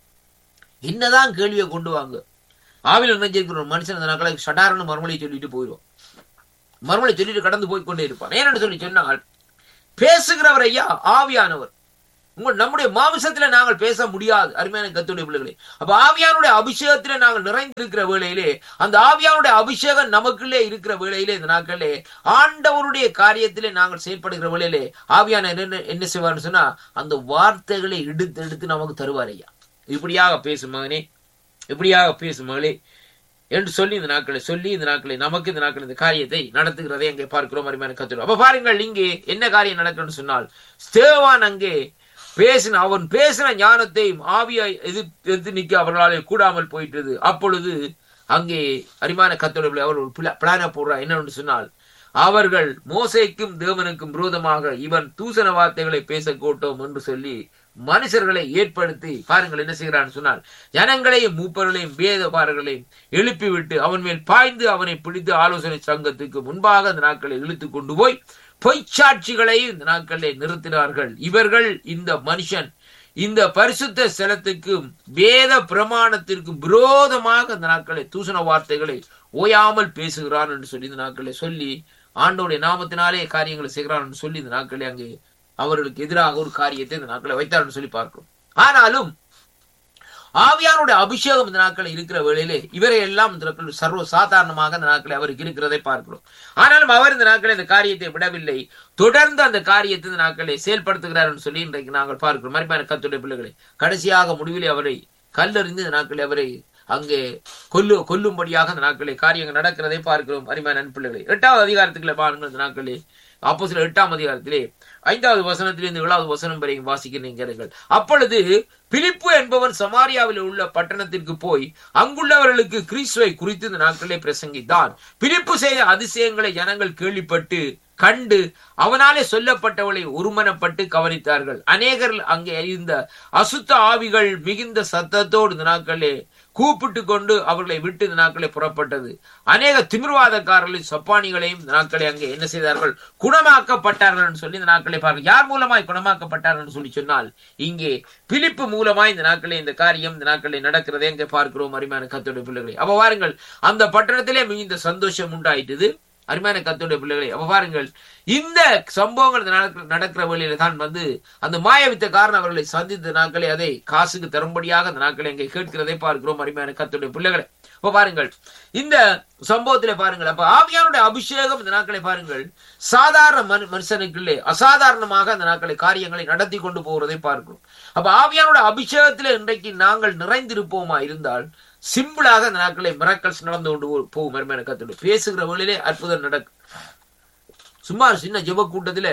[SPEAKER 4] என்னதான் கேள்வியை கொண்டு வாங்க, ஆவியில் நினைஞ்சிருக்கிற ஒரு மனுஷன் அந்த நாட்களை சடாரண மறுமொழியை சொல்லிட்டு போயிடுவான், மறுமொழி சொல்லிட்டு கடந்து போய் கொண்டே இருப்பான். ஏன்னு சொல்லி சொன்னால் பேசுகிறவர் ஐயா ஆவியானவர். உங்கள் நம்முடைய மாமிசத்துல நாங்கள் பேச முடியாது அருமையான கர்த்தருடைய பிள்ளைகளே. அப்ப ஆவியானுடைய அபிஷேகத்திலே நாங்கள் நிறைந்திருக்கிற வேளையிலே, அந்த ஆவியானுடைய அபிஷேகம் நமக்குள்ளே இருக்கிற வேளையிலே, இந்த நாட்களே ஆண்டவருடைய காரியத்திலே நாங்கள் செயல்படுகிற வேளையிலே ஆவியான என்ன என்ன செய்வார்னு சொன்னா அந்த வார்த்தைகளை எடுத்து எடுத்து நமக்கு தருவார். ஐயா இப்படியாக பேசும் மகனே, இப்படியாக பேசும் மகளே என்று சொல்லி இந்த நாட்களை சொல்லி இந்த நாட்களை நமக்கு இந்த நாட்கள் இந்த காரியத்தை நடத்துகிறதை அங்கே பார்க்கிறோம் அருமையான கர்த்தர். அப்ப பாருங்கள், இங்கே என்ன காரியம் நடக்குன்னு சொன்னால், ஸ்தேவான் அங்கே பேசின அவன் பேசின ஞானத்தையும் ஆவியை எதிர்த்து நிற்க அவர்களாலே கூடாமல் போயிட்டது. அப்பொழுது அங்கே அருமையான கர்த்தருடைய அவர் ஒரு பிளான போடுறா. என்னன்னு சொன்னால், அவர்கள் மோசேக்கும் தேவனுக்கும் விரோதமாக இவன் தூசண வார்த்தைகளை பேச கூட்டோம் என்று சொல்லி மனுஷர்களை ஏற்படுத்தி பாருங்கள் என்ன செய்கிறான்னு சொன்னால், ஜனங்களையும் மூப்பர்களையும் வேதபாரர்களையும் எழுப்பிவிட்டு அவன் மேல் பாய்ந்து அவனை பிடித்து ஆலோசனை சங்கத்துக்கு முன்பாக அந்த நாட்களை இழுத்து கொண்டு போய் பொய்ச்சாட்சிகளை இந்த நாட்களை நிறுத்தினார்கள். இவர்கள் இந்த மனுஷன் இந்த பரிசுத்த ஸ்தலத்துக்கும் வேத பிரமாணத்திற்கும் விரோதமாக அந்த நாட்களை தூசண வார்த்தைகளை ஓயாமல் பேசுகிறான் என்று சொல்லி இந்த நாட்களை சொல்லி ஆண்டோடைய நாமத்தினாலே காரியங்களை செய்கிறான் என்று சொல்லி இந்த நாட்களை அங்கே அவர்களுக்கு எதிராக ஒரு காரியத்தை இந்த நாட்களை வைத்தார் சொல்லி பார்க்கிறோம். ஆனாலும் ஆவியானுடைய அபிஷேகம் இந்த நாட்கள் இருக்கிற வேளையிலே இவரை எல்லாம் இந்த நாட்கள் சர்வ சாதாரணமாக இந்த நாட்களை அவருக்கு இருக்கிறதை பார்க்கிறோம். ஆனாலும் அவர் இந்த நாட்களை இந்த காரியத்தை விடவில்லை, தொடர்ந்து அந்த காரியத்தை இந்த நாட்களை செயல்படுத்துகிறார் என்று சொல்லி இன்றைக்கு நாங்கள் பார்க்கிறோம். மரிப்பான கர்த்தருடைய பிள்ளைகளை கடைசியாக முடிவிலே அவரை கல்லறிந்து இந்த நாட்களை அவரை அங்கே கொல்லு கொல்லும்படியாக அந்த நாட்களை காரியங்கள் நடக்கிறதை பார்க்கிறோம். அருமையான நண்பிள்ளைகளை எட்டாவது அதிகாரத்துக்குள்ள பாருங்கள். இந்த நாட்களே அப்போஸ்தலர் எட்டாம் அதிகாரத்திலே ஐந்தாவது வசனத்திலிருந்து ஏழாவது வசனம் வரையும் வாசிக்கிறீர்கள். அப்பொழுது பிலிப்பு என்பவன் சமாரியாவில் உள்ள பட்டணத்திற்கு போய் அங்குள்ளவர்களுக்கு கிறிஸ்துவை குறித்து இந்த நாட்களே பிரசங்கித்தான். பிலிப்பு செய்த அதிசயங்களை ஜனங்கள் கேள்விப்பட்டு கண்டு அவனாலே சொல்லப்பட்டவளை ஒருமனப்பட்டு கவனித்தார்கள். அநேகர் அங்கே இருந்த அசுத்த ஆவிகள் மிகுந்த சத்தத்தோடு இந்த நாட்களே கூப்பிட்டு கொண்டு அவர்களை விட்டு இந்த நாட்களை புறப்பட்டது. அநேக திமிர்வாதக்காரர்களையும் சப்பானிகளையும் இந்த நாட்களை அங்கே என்ன செய்தார்கள், குணமாக்கப்பட்டார்கள் என்று சொல்லி இந்த நாட்களை பாருங்கள். யார் மூலமாய் குணமாக்கப்பட்டார்கள் என்று சொல்லி சொன்னால் இங்கே பிலிப்பு மூலமாய் இந்த நாட்களே இந்த காரியம் இந்த நாட்களை நடக்கிறதே இங்கே பார்க்கிறோம். அருமையான கர்த்தருடைய பிள்ளைகளை அப்ப பாருங்கள், அந்த பட்டணத்திலே மிகுந்த சந்தோஷம் உண்டாயிட்டது. அருமையான கர்த்தருடைய பிள்ளைகளை அப்ப பாருங்கள், இந்த சம்பவங்கள் நடக்கிற வழியில தான் வந்து அந்த மாயவித்த காரணம் அவர்களை சந்தித்த நாட்களை அதை காசுக்கு தரும்படியாக அந்த நாட்களை இங்கே கேட்கிறதை பார்க்கிறோம். அருமையான கர்த்தருடைய பிள்ளைகளை அப்ப பாருங்கள், இந்த சம்பவத்திலே பாருங்கள், அப்ப ஆவியானுடைய அபிஷேகம் இந்த நாட்களை பாருங்கள் சாதாரண மனுஷனுக்குள்ளே அசாதாரணமாக அந்த நாட்களை காரியங்களை நடத்தி கொண்டு போகிறதை பார்க்கிறோம். அப்ப ஆவியானுடைய அபிஷேகத்திலே இன்றைக்கு நாங்கள் நிறைந்திருப்போமா இருந்தால் சிம்பிளாக அந்த நாட்களை மிராக்கிள்ஸ் நடந்து கொண்டு போகும். அருமையான கர்த்தருடைய பேசுகிற வழியிலே அற்புதம் நடக்கும். சுமார் சின்ன ஜெப கூட்டத்தில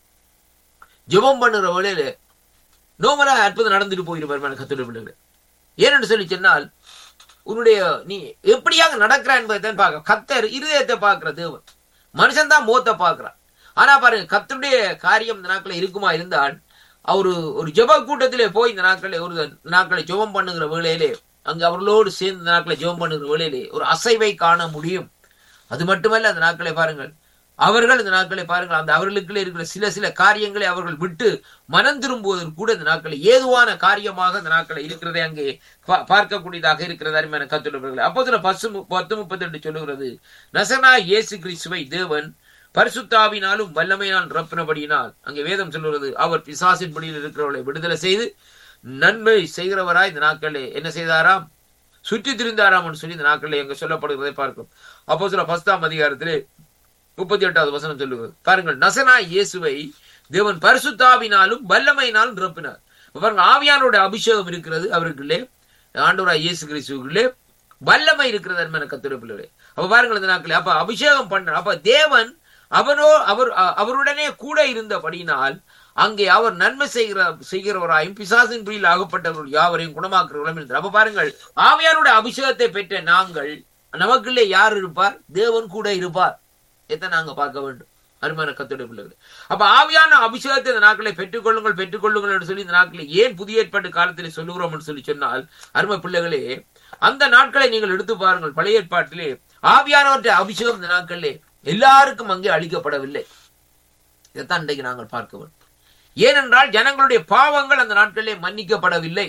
[SPEAKER 4] ஜெபம் பண்ணுகிற வழியில நோமலாக அற்புதம் நடந்துட்டு போயிடும். அருமையான கர்த்தருடைய பிள்ளைகளை ஏனென்று சொல்லி சொன்னால் உன்னுடைய நீ எப்படியாக நடக்கிறா என்பதைத்தான் பார்க்க. கர்த்தர் இருதயத்தை பார்க்கிற தேவன், மனுஷன் தான் முகத்தை பார்க்கிறான். ஆனா பாருங்க, கர்த்தருடைய காரியம் இந்த நாட்களை இருக்குமா இருந்தால் அவரு ஒரு ஜெப கூட்டத்திலே போய் இந்த நாட்களை ஒரு நாட்களை ஜெபம் பண்ணுகிற வேளையிலே அங்கு அவர்களோடு சேர்ந்து இந்த நாட்களை ஜெபம் பண்ணுகிற வேளையிலே ஒரு அசைவை காண முடியும். அது மட்டுமல்ல, அந்த நாட்களை பாருங்கள், அவர்கள் இந்த நாட்களை பாருங்கள், அந்த அவர்களுக்குள்ளே இருக்கிற சில சில காரியங்களை அவர்கள் விட்டு மனம் திரும்புவதற்கு கூட இந்த நாட்களை ஏதுவான காரியமாக இந்த நாட்களை இருக்கிறதை அங்கே பார்க்கக்கூடியதாக இருக்கிறது. அருமையான கர்த்தருடைய அப்போஸ்தலர் பத்து பத்து முப்பத்தி ரெண்டு சொல்லுகிறது, நசரேயனாகிய இயேசு கிறிஸ்துவை தேவன் பரிசுத்தாவினாலும் வல்லமையினால் நிரப்பினபடியினால் அங்கே வேதம் சொல்லுகிறது, அவர் பிசாசின் பிடியில் இருக்கிறவர்களை விடுதலை செய்து நன்மை செய்கிறவராய் இந்த நாட்களே என்ன செய்தாராம், சுற்றி திரிந்தாராம் சொல்லி இந்த நாட்களே எங்க சொல்லப்படுகிறதை பார்க்கும். அப்போஸ்தலர் பத்தாம் அதிகாரத்திலே முப்பத்தி எட்டாவது வசனம் சொல்லுகிறது பாருங்கள், நசரேயனாகிய இயேசுவை தேவன் பரிசுத்தாவினாலும் வல்லமையினாலும் நிரப்பினார். பாருங்க, ஆவியானுடைய அபிஷேகம் இருக்கிறது அவருக்குள்ளே, ஆண்டவராகிய இயேசு கிறிஸ்துவுக்குள்ளே வல்லமை இருக்கிறது. அருமையான கர்த்தருடைய பிள்ளைகளே அப்ப பாருங்கள், இந்த நாட்களே அப்ப அபிஷேகம் பண்ற அப்ப தேவன் அவனோ அவர் அவருடனே கூட இருந்தபடியினால் அங்கே அவர் நன்மை செய்கிற செய்கிறவராயும் பிசாசின் பிடியில் ஆகப்பட்டவர்கள் யாவரையும் குணமாக்குறவர்களும் இருந்தார். அப்ப பாருங்கள், ஆவியானுடைய அபிஷேகத்தை பெற்ற நாங்கள் நமக்குள்ளே யார் இருப்பார், தேவன் கூட இருப்பார். எதை நாங்க பார்க்க வேண்டும். அருமையான கர்த்தருடைய பிள்ளைகளே. அப்ப ஆவியான அபிஷேகத்தை இந்த நாட்களை பெற்றுக்கொள்ளுங்கள் பெற்றுக்கொள்ளுங்கள் என்று சொல்லி இந்த நாட்களை ஏன் புதிய ஏற்பாட்டு காலத்திலே சொல்லுகிறோம் என்று சொல்லி சொன்னால், அருமை பிள்ளைகளே, அந்த நாட்களை நீங்கள் எடுத்து பாருங்கள். பழைய ஏற்பாட்டிலே ஆவியானவற்றை அபிஷேகம் இந்த நாட்களிலே எல்லாருக்கும் அங்கே அளிக்கப்படவில்லை. இதைத்தான் இன்றைக்கு நாங்கள் பார்க்க வேண்டும். ஏனென்றால் ஜனங்களுடைய பாவங்கள் அந்த நாட்களிலே மன்னிக்கப்படவில்லை.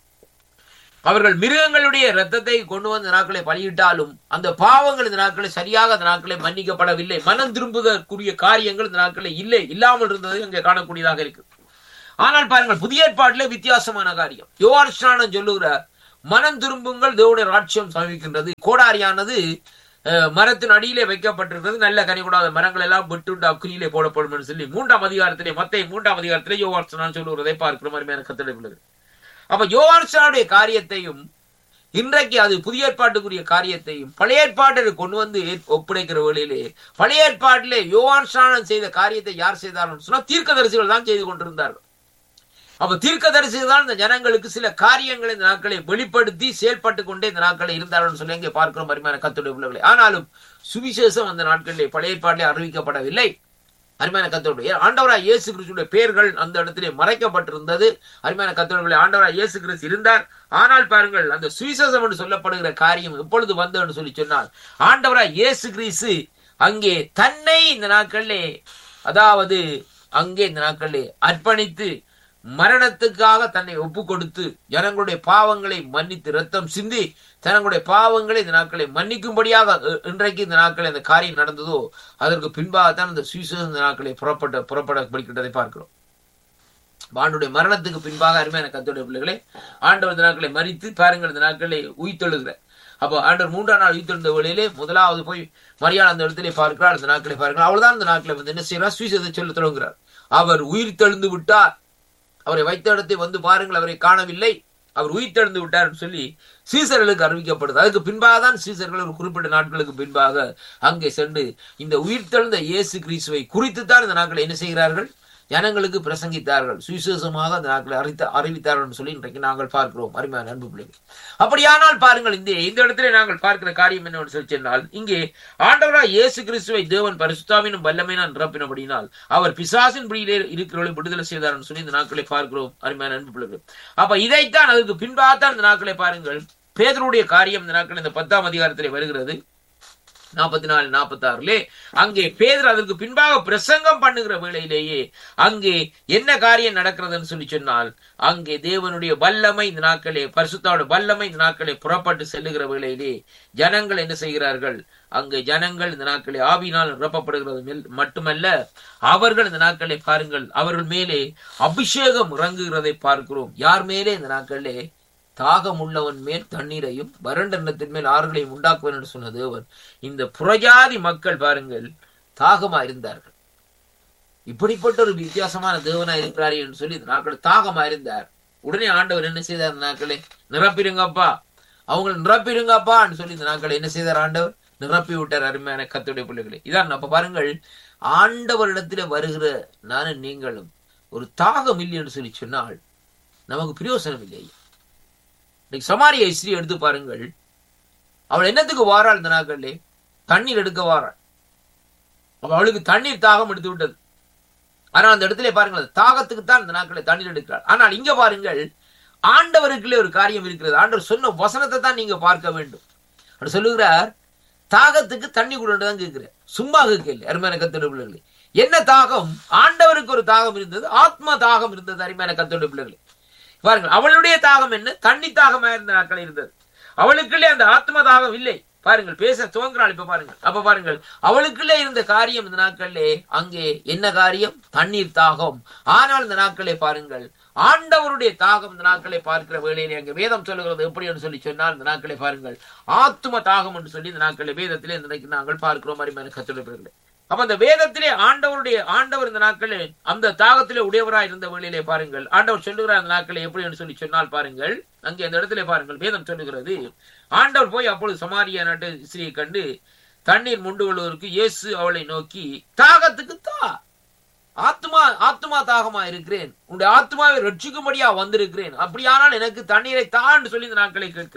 [SPEAKER 4] அவர்கள் மிருகங்களுடைய ரத்தத்தை கொண்டு வந்த நாட்களை பலியிட்டாலும் அந்த பாவங்கள் இந்த நாட்களை சரியாக அந்த நாட்களை மன்னிக்கப்படவில்லை. மனம் திரும்புவதற்குரிய காரியங்கள் இந்த நாட்களை இல்லை, இல்லாமல் இருந்தது இங்கே காணக்கூடியதாக இருக்கு. ஆனால் பாருங்கள், புதிய ஏற்பாட்டிலே வித்தியாசமான காரியம். யோவான் ஸ்நானன் சொல்லுகிறார், மனம் திரும்புங்கள், தேவனுடைய ராஜ்யம் சமீபிக்கின்றது. கோடாரியானது மரத்தின் அடியிலே வைக்கப்பட்டிருக்கிறது, நல்ல கனி கூடாத மரங்கள் எல்லாம் விட்டு அக்குனியிலே போடப்படும் என்று சொல்லி மூன்றாம் அதிகாரத்திலே மத்தேயு மூன்றாம் அதிகாரத்திலே யோவான் ஸ்நானன் சொல்லுகிறதை பார்க்கிறோம். அருமையான கர்த்தருடைய பிள்ளைகளே. அப்ப யோவான் ஸ்நானனுடைய காரியத்தையும் இன்றைக்கு அது புதிய ஏற்பாட்டுக்குரிய காரியத்தையும் பழைய ஏற்பாட்டில் கொண்டு வந்து ஒப்படைக்கிற வேளையிலே, பழைய ஏற்பாட்டிலே யோவான் ஸ்நானன் செய்த காரியத்தை யார் செய்தார்கள் சொன்னா தீர்க்கதரிசிகள் தான் செய்து கொண்டிருந்தார்கள். அப்ப தீர்க்கதரிசிகள் தான் இந்த ஜனங்களுக்கு சில காரியங்களை இந்த நாட்களை வெளிப்படுத்தி செயல்பட்டு கொண்டே இந்த நாட்களை இருந்தார்கள் சொல்லி இங்கே பார்க்கிறோம். அருமையான கர்த்தருடைய பிள்ளைகளே. ஆனாலும் சுவிசேஷம் அந்த நாட்களிலே பழைய ஏற்பாட்டிலே அறிவிக்கப்படவில்லை. அருமையான கர்த்தருடைய ஆண்டவராய் இயேசு கிறிஸ்துடைய பெயர்கள் அந்த இடத்திலே மறைக்கப்பட்டிருந்தது. அருமையான கர்த்தருடைய ஆண்டவராய் இயேசு கிறிஸ்து இருந்தார். ஆனால் பாருங்கள், அந்த சுவிசேஷம் என்று சொல்லப்படுகிற காரியம் எப்பொழுது வந்தது சொல்லி சொன்னால், ஆண்டவராய் இயேசு கிறிஸ்து அங்கே தன்னை இந்த நாட்களிலே, அதாவது அங்கே இந்த நாட்களிலே அர்ப்பணித்து மரணத்துக்காக தன்னை ஒப்பு கொடுத்து ஜனங்களுடைய பாவங்களை மன்னித்து ரத்தம் சிந்தி தனங்களுடைய பாவங்களை இந்த நாட்களை மன்னிக்கும்படியாக இன்றைக்கு இந்த நாட்களில் அந்த காரியம் நடந்ததோ அதற்கு பின்பாகத்தான் இந்த சுவிசேஷம் இந்த நாட்களை புறப்பட்ட புறப்படப்படுகின்றதை பார்க்கிறோம். ஆண்டுடைய மரணத்துக்கு பின்பாக அருமையான கர்த்தருடைய பிள்ளைகளே, ஆண்டவர் இந்த நாட்களை மறித்து பாருங்கள் இந்த நாட்களை உயிர்த்தெழுகிறார். அப்போ ஆண்டவர் மூன்றாம் நாள் உயிர்த்தெழுந்த வேளையிலே முதலாவது போய் மரியாதை அந்த இடத்திலே பார்க்கிறார். அந்த நாட்களை பாருங்கள், அவள்தான் இந்த நாட்களை வந்து என்ன செய்யறார், சுவிசேஷத்தை சொல்ல தொடங்குகிறார். அவர் உயிர்த்தெழுந்து விட்டார், அவரை வைத்த இடத்தை வந்து பாருங்கள், அவரை காணவில்லை, அவர் உயிர்த்தெழுந்து விட்டார் சொல்லி சீசர்களுக்கு அறிவிக்கப்படுது. அதுக்கு பின்பாக தான் சீசர்கள் ஒரு குறிப்பிட்ட நாட்களுக்கு பின்பாக அங்கே சென்று இந்த உயிர்த்தெழுந்த இயேசு கிறிஸ்துவை குறித்து தான் இந்த நாட்களை என்ன செய்கிறார்கள், ஜனங்களுக்கு பிரசங்கித்தார்கள், சுவிசேஷமாக அந்த நாட்களை அறித்த அறிவித்தார்கள் சொல்லி இன்றைக்கு நாங்கள் பார்க்கிறோம். அருமையான அன்பு பிள்ளைகள். அப்படியானால் பாருங்கள், இந்த இந்த இடத்துல நாங்கள் பார்க்கிற காரியம் என்னவென்று சொல்லி சொன்னால், இங்கே ஆண்டவராய் இயேசு கிறிஸ்துவை தேவன் பரிசுத்தாவினும் வல்லமையினால் நிரப்பினபடினால் அவர் பிசாசின் பிடியிலே இருக்கிறவர்களை விடுதலை செய்தார் சொல்லி இந்த நாட்களை பார்க்கிறோம். அருமையான அன்பு பிள்ளைகள். அப்ப இதைத்தான் அதுக்கு பின்பாகத்தான் இந்த நாட்களை பாருங்கள், பேதுருடைய காரியம் இந்த நாட்கள் இந்த பத்தாம் அதிகாரத்திலே வருகிறது. நாற்பத்தி நாலு நாற்பத்தி ஆறுலே அங்கே பேதுரு அதற்கு பின்பாக பிரசங்கம் பண்ணுகிற வேளையிலேயே அங்கே என்ன காரியம் நடக்கிறதுன்னு சொல்லி சொன்னால், அங்கே தேவனுடைய வல்லமை இந்த நாட்களே, பரிசுத்தாவுடைய வல்லமை இந்த நாட்களே புறப்பட்டு செல்லுகிற வேளையிலே ஜனங்கள் என்ன செய்கிறார்கள், அங்கே ஜனங்கள் இந்த நாட்களே ஆவியினால் நிரப்பப்படுகிறது மட்டுமல்ல, அவர்கள் இந்த நாட்களை பாருங்கள் அவர்கள் மேலே அபிஷேகம் இறங்குகிறதை பார்க்கிறோம். யார் மேலே இந்த நாட்களே, தாகம் உள்ளவன் மேல் தண்ணீரையும் வறண்ட நிலத்தின் மேல் ஆறுகளையும் உண்டாக்குவேன் என்று சொன்ன தேவன் இந்த புறஜாதி மக்கள் பாருங்கள் தாகமா இருந்தார்கள். இப்படிப்பட்ட ஒரு வித்தியாசமான தேவனா இருக்கிறார் என்று சொல்லி இந்த நாட்கள் தாகமா இருந்தார். உடனே ஆண்டவர் என்ன செய்தார், இந்த நாட்களே நிரப்பிருங்கப்பா, அவங்க நிரப்பிருங்கப்பான்னு சொல்லி இந்த நாட்களை என்ன செய்தார், ஆண்டவர் நிரப்பி விட்டார். அருமையான கர்த்தருடைய பிள்ளைகளே, இதான் அப்ப பாருங்கள், ஆண்டவரிடத்துல வருகிற நானும் நீங்களும் ஒரு தாகம் இல்லை என்று சொல்லி சொன்னால் நமக்கு பிரயோசனம் இல்லை. சமாரிய ஸ்திரீ எடுத்து பாருங்கள், அவள் என்னத்துக்கு வாராள், இந்த நாட்களே தண்ணீர் எடுக்க வாராள். அவளுக்கு தண்ணீர் தாகம் எடுத்து விட்டது. ஆனால் அந்த இடத்துல பாருங்கள், தாகத்துக்கு தான் இந்த நாட்களை தண்ணீர் எடுக்கிறாள். ஆனால் இங்க பாருங்கள், ஆண்டவருக்குள்ளே ஒரு காரியம் இருக்கிறது. ஆண்டவர் சொன்ன வசனத்தை தான் நீங்க பார்க்க வேண்டும். அவர் சொல்லுகிறார், தாகத்துக்கு தண்ணி கூட தான் கேட்கிறேன், சும்மா கேட்கல. அருமையான கர்த்தருடைய பிள்ளைகளே, என்ன தாகம், ஆண்டவருக்கு ஒரு தாகம் இருந்தது, ஆத்ம தாகம் இருந்தது. அருமையான கர்த்தருடைய பிள்ளைகளே பாருங்கள், அவளுடைய தாகம் என்ன, தண்ணி தாகமா இருந்த நாட்கள் இருந்தது. அவளுக்குள்ளே அந்த ஆத்ம தாகம் இல்லை. பாருங்கள், பேச துவங்குறாள். இப்ப பாருங்கள், அப்ப பாருங்கள், அவளுக்குள்ளே இருந்த காரியம் இந்த நாட்களிலே அங்கே என்ன காரியம், தண்ணீர் தாகம். ஆனால் இந்த நாட்களே பாருங்கள், ஆண்டவருடைய தாகம் இந்த நாட்களை பார்க்கிற வேளையிலே அங்கே வேதம் சொல்லுகிறது எப்படி என்று சொல்லி சொன்னால், இந்த நாட்களை பாருங்கள் ஆத்ம தாகம் என்று சொல்லி இந்த நாட்களை வேதத்திலே இன்றைக்கு நாங்கள் பார்க்கிறோம். அருமையான கர்த்தருடைய பிள்ளைகளே, அப்ப அந்த வேதத்திலே ஆண்டவருடைய ஆண்டவர் இந்த நாட்களே அந்த தாகத்திலே உடையவராய் இருந்த வேளையிலே பாருங்கள், ஆண்டவர் சொல்லுகிறார் அந்த நாட்களை எப்படி என்று சொல்லி சொன்னால் பாருங்கள், அங்கே அந்த இடத்திலே பாருங்கள் வேதம் சொல்லுகிறது, ஆண்டவர் போய் அப்பொழுது சமாரியா நாட்டு ஸ்திரீயை கண்டு தண்ணீர் முண்டு கொள்வதற்கு இயேசு அவளை நோக்கி, தாகத்துக்கு தா, ஆத்மா ஆத்மா தாகமா இருக்கிறேன், உன்னுடைய ஆத்மாவை ரட்சிக்கும்படியா வந்திருக்கிறேன், அப்படியானால் எனக்கு தண்ணீரை தா என்று சொல்லி இந்த நாட்களை கேட்கிறார்.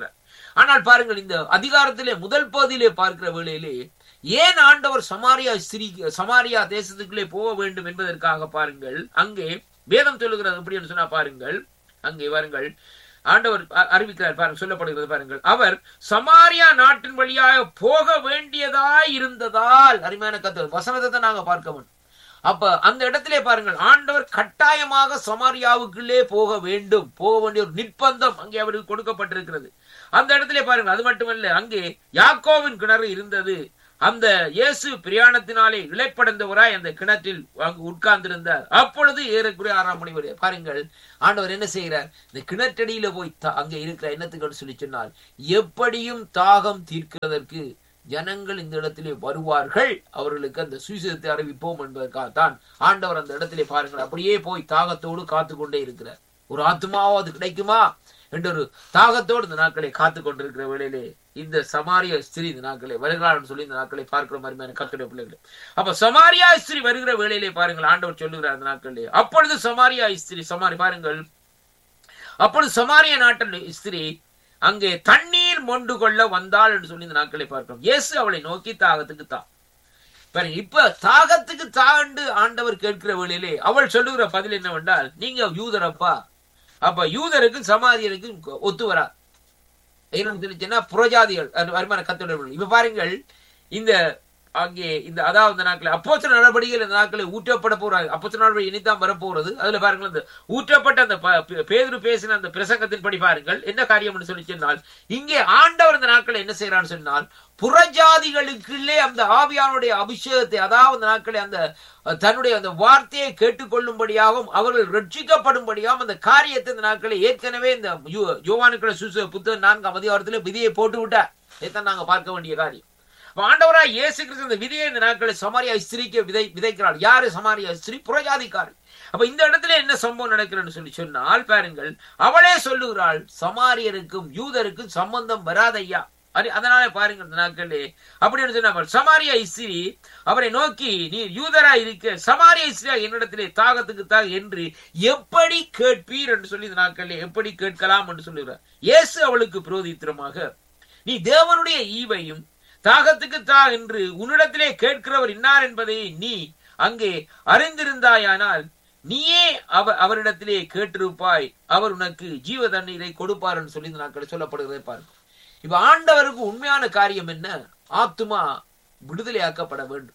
[SPEAKER 4] ஆனால் பாருங்கள், இந்த அதிகாரத்திலே முதல் பகுதியிலே பார்க்கிற வேளையிலே ஏன் ஆண்டவர் சமாரியா ஸ்திரீ சமாரியா தேசத்துக்குள்ளே போக வேண்டும் என்பதற்காக பாருங்கள், அங்கே வேதம் சொல்லுகிறது எப்படி என்று சொன்னா பாருங்கள், அங்கே பாருங்கள் ஆண்டவர் அறிவிக்கிறார் பாருங்கள், சொல்லப்படுகிறது பாருங்கள், அவர் சமாரியா நாட்டின் வழியாக போக வேண்டியதாய் இருந்ததால், அருமையான கர்த்தர் வசனத்தை நாங்க பார்க்க வேண்டும். அப்ப அந்த இடத்திலே பாருங்கள், ஆண்டவர் கட்டாயமாக சமாரியாவுக்குள்ளே போக வேண்டும், போக வேண்டிய ஒரு நிர்பந்தம் அங்கே அவருக்கு கொடுக்கப்பட்டிருக்கிறது. அந்த இடத்திலே பாருங்கள், அது மட்டுமல்ல, அங்கே யாக்கோவின் கிணறு இருந்தது. அந்த இயேசு பிரயாணத்தினாலே இழைப்படைந்தவராய் அந்த கிணற்றில் அங்கு உட்கார்ந்திருந்தார். அப்பொழுது ஏறக்குறைய ஆறாம் மணி வரை பாருங்கள், ஆண்டவர் என்ன செய்கிறார், இந்த கிணற்றடியில போய் அங்கே இருக்கிற என்னத்துக்கு சொல்லி சொன்னால், எப்படியும் தாகம் தீர்க்கிறதற்கு ஜனங்கள் இந்த இடத்திலே வருவார்கள், அவர்களுக்கு அந்த சுவிசேஷத்தை அறிவிப்போம் என்பதற்காகத்தான் ஆண்டவர் அந்த இடத்திலே பாருங்கள் அப்படியே போய் தாகத்தோடு காத்து கொண்டே இருக்கிறார். ஒரு ஆத்மாவது கிடைக்குமா என்ற ஒரு தாகத்தோடு இந்த நாட்களை காத்து கொண்டிருக்கிற வேளையிலே இந்த சமாரியா ஸ்திரீ இந்த நாட்களை வருகிறாள் சொல்லி இந்த நாட்களை பார்க்கிற மாதிரி கத்துடைய பிள்ளைகளை. அப்ப சமாரியா ஸ்திரீ வருகிற வேளையிலே பாருங்கள், ஆண்டவர் சொல்லுகிறார் அந்த நாட்களிலே, அப்பொழுது சமாரியா ஸ்திரீ சமாரி பாருங்கள் அப்பொழுது சமாரியா நாட்டின் ஸ்திரீ அங்கே தண்ணீர் மொண்டு கொள்ள வந்தாள் என்று சொல்லி இந்த நாட்களை பார்க்கிறோம். இயேசு அவளை நோக்கி தாகத்துக்கு தா பாருங்க. இப்ப தாகத்துக்கு தாண்டு ஆண்டவர் கேட்கிற வேளையிலே அவள் சொல்லுகிற பதில் என்னவென்றால், நீங்க யூதரப்பா, அப்ப யூதருக்கு சமாரியருக்கு ஒத்து வரா என்னன்னு சொல்லிச்சுன்னா புறஜாதிகள் வருமான கத்தோட. இப்ப பாருங்கள், இந்த அங்கே இந்த அதாவது இந்த நாட்களை அப்போஸ்தலர் நடவடிக்கைகள் இந்த நாட்களை ஊற்றப்பட போறாங்க. அப்போஸ்தலர் நடவடிக்கை இனித்தான் வரப்போறது. அதுல பாருங்கள், அந்த ஊற்றப்பட்ட அந்த பேதுரு பேசின அந்த பிரசங்கத்தின் படி பாருங்கள் என்ன காரியம் சொல்லி சொன்னால், இங்கே ஆண்டவர் இந்த நாட்களை என்ன செய்யறான்னு சொன்னால், புறஜாதிகளுக்குள்ளே அந்த ஆவியானுடைய அபிஷேகத்தை, அதாவது நாட்களை அந்த தன்னுடைய அந்த வார்த்தையை கேட்டுக்கொள்ளும்படியாகவும் அவர்கள் ரட்சிக்கப்படும்படியாகவும் அந்த காரியத்தை இந்த நாட்களை ஏற்கனவே இந்த யோவானுக்குள்ள சுவிசேஷ புத்தகம் நான்காம் அதிகாரத்திலே விதியை போட்டு விட்டார். இதைத்தான் நாங்க பார்க்க வேண்டிய காரியம். ஆண்டவராய் இயேசு கிறிஸ்து இந்த விதியை இந்த நாட்களை சமாரியா ஸ்திரீக்கு விதை விதைக்கிறாள். யாரு சமாரியா ஸ்திரீ? புறஜாதிக்காரர். அப்ப இந்த இடத்துல என்ன சம்பவம் நடக்கிறன்னு சொல்லி சொன்னால் பாருங்கள், அவளே சொல்லுகிறாள், சமாரியருக்கும் யூதருக்கும் சம்பந்தம் வராதையா. அதனால பாருங்க இந்த நாட்களே அப்படின்னு சொன்ன சமாரியா ஸ்திரீ அவரை நோக்கி, நீ யூதரா இருக்க சமாரியா ஸ்திரீ என்னிடத்திலே தாகத்துக்கு தாக என்று எப்படி கேட்பீர் என்று சொல்லி இந்த நாட்களே எப்படி கேட்கலாம் என்று சொல்லுகிறார். இயேசு அவளுக்கு புரோதித்திரமாக, நீ தேவனுடைய ஈவையும் தாகத்துக்கு தா என்று உன்னிடத்திலே கேட்கிறவர் இன்னார் என்பதை நீ அங்கே அறிந்திருந்தாயானால் நீயே அவ அவரிடத்திலே கேட்டிருப்பாய், அவர் உனக்கு ஜீவ தண்ணீரை கொடுப்பார் என்று சொல்லி இந்த நாட்கள் சொல்லப்படுகிறதை பார்க்கும். இப்ப ஆண்டவருக்கு உண்மையான காரியம் என்ன? ஆத்துமா விடுதலையாக்கப்பட வேண்டும்.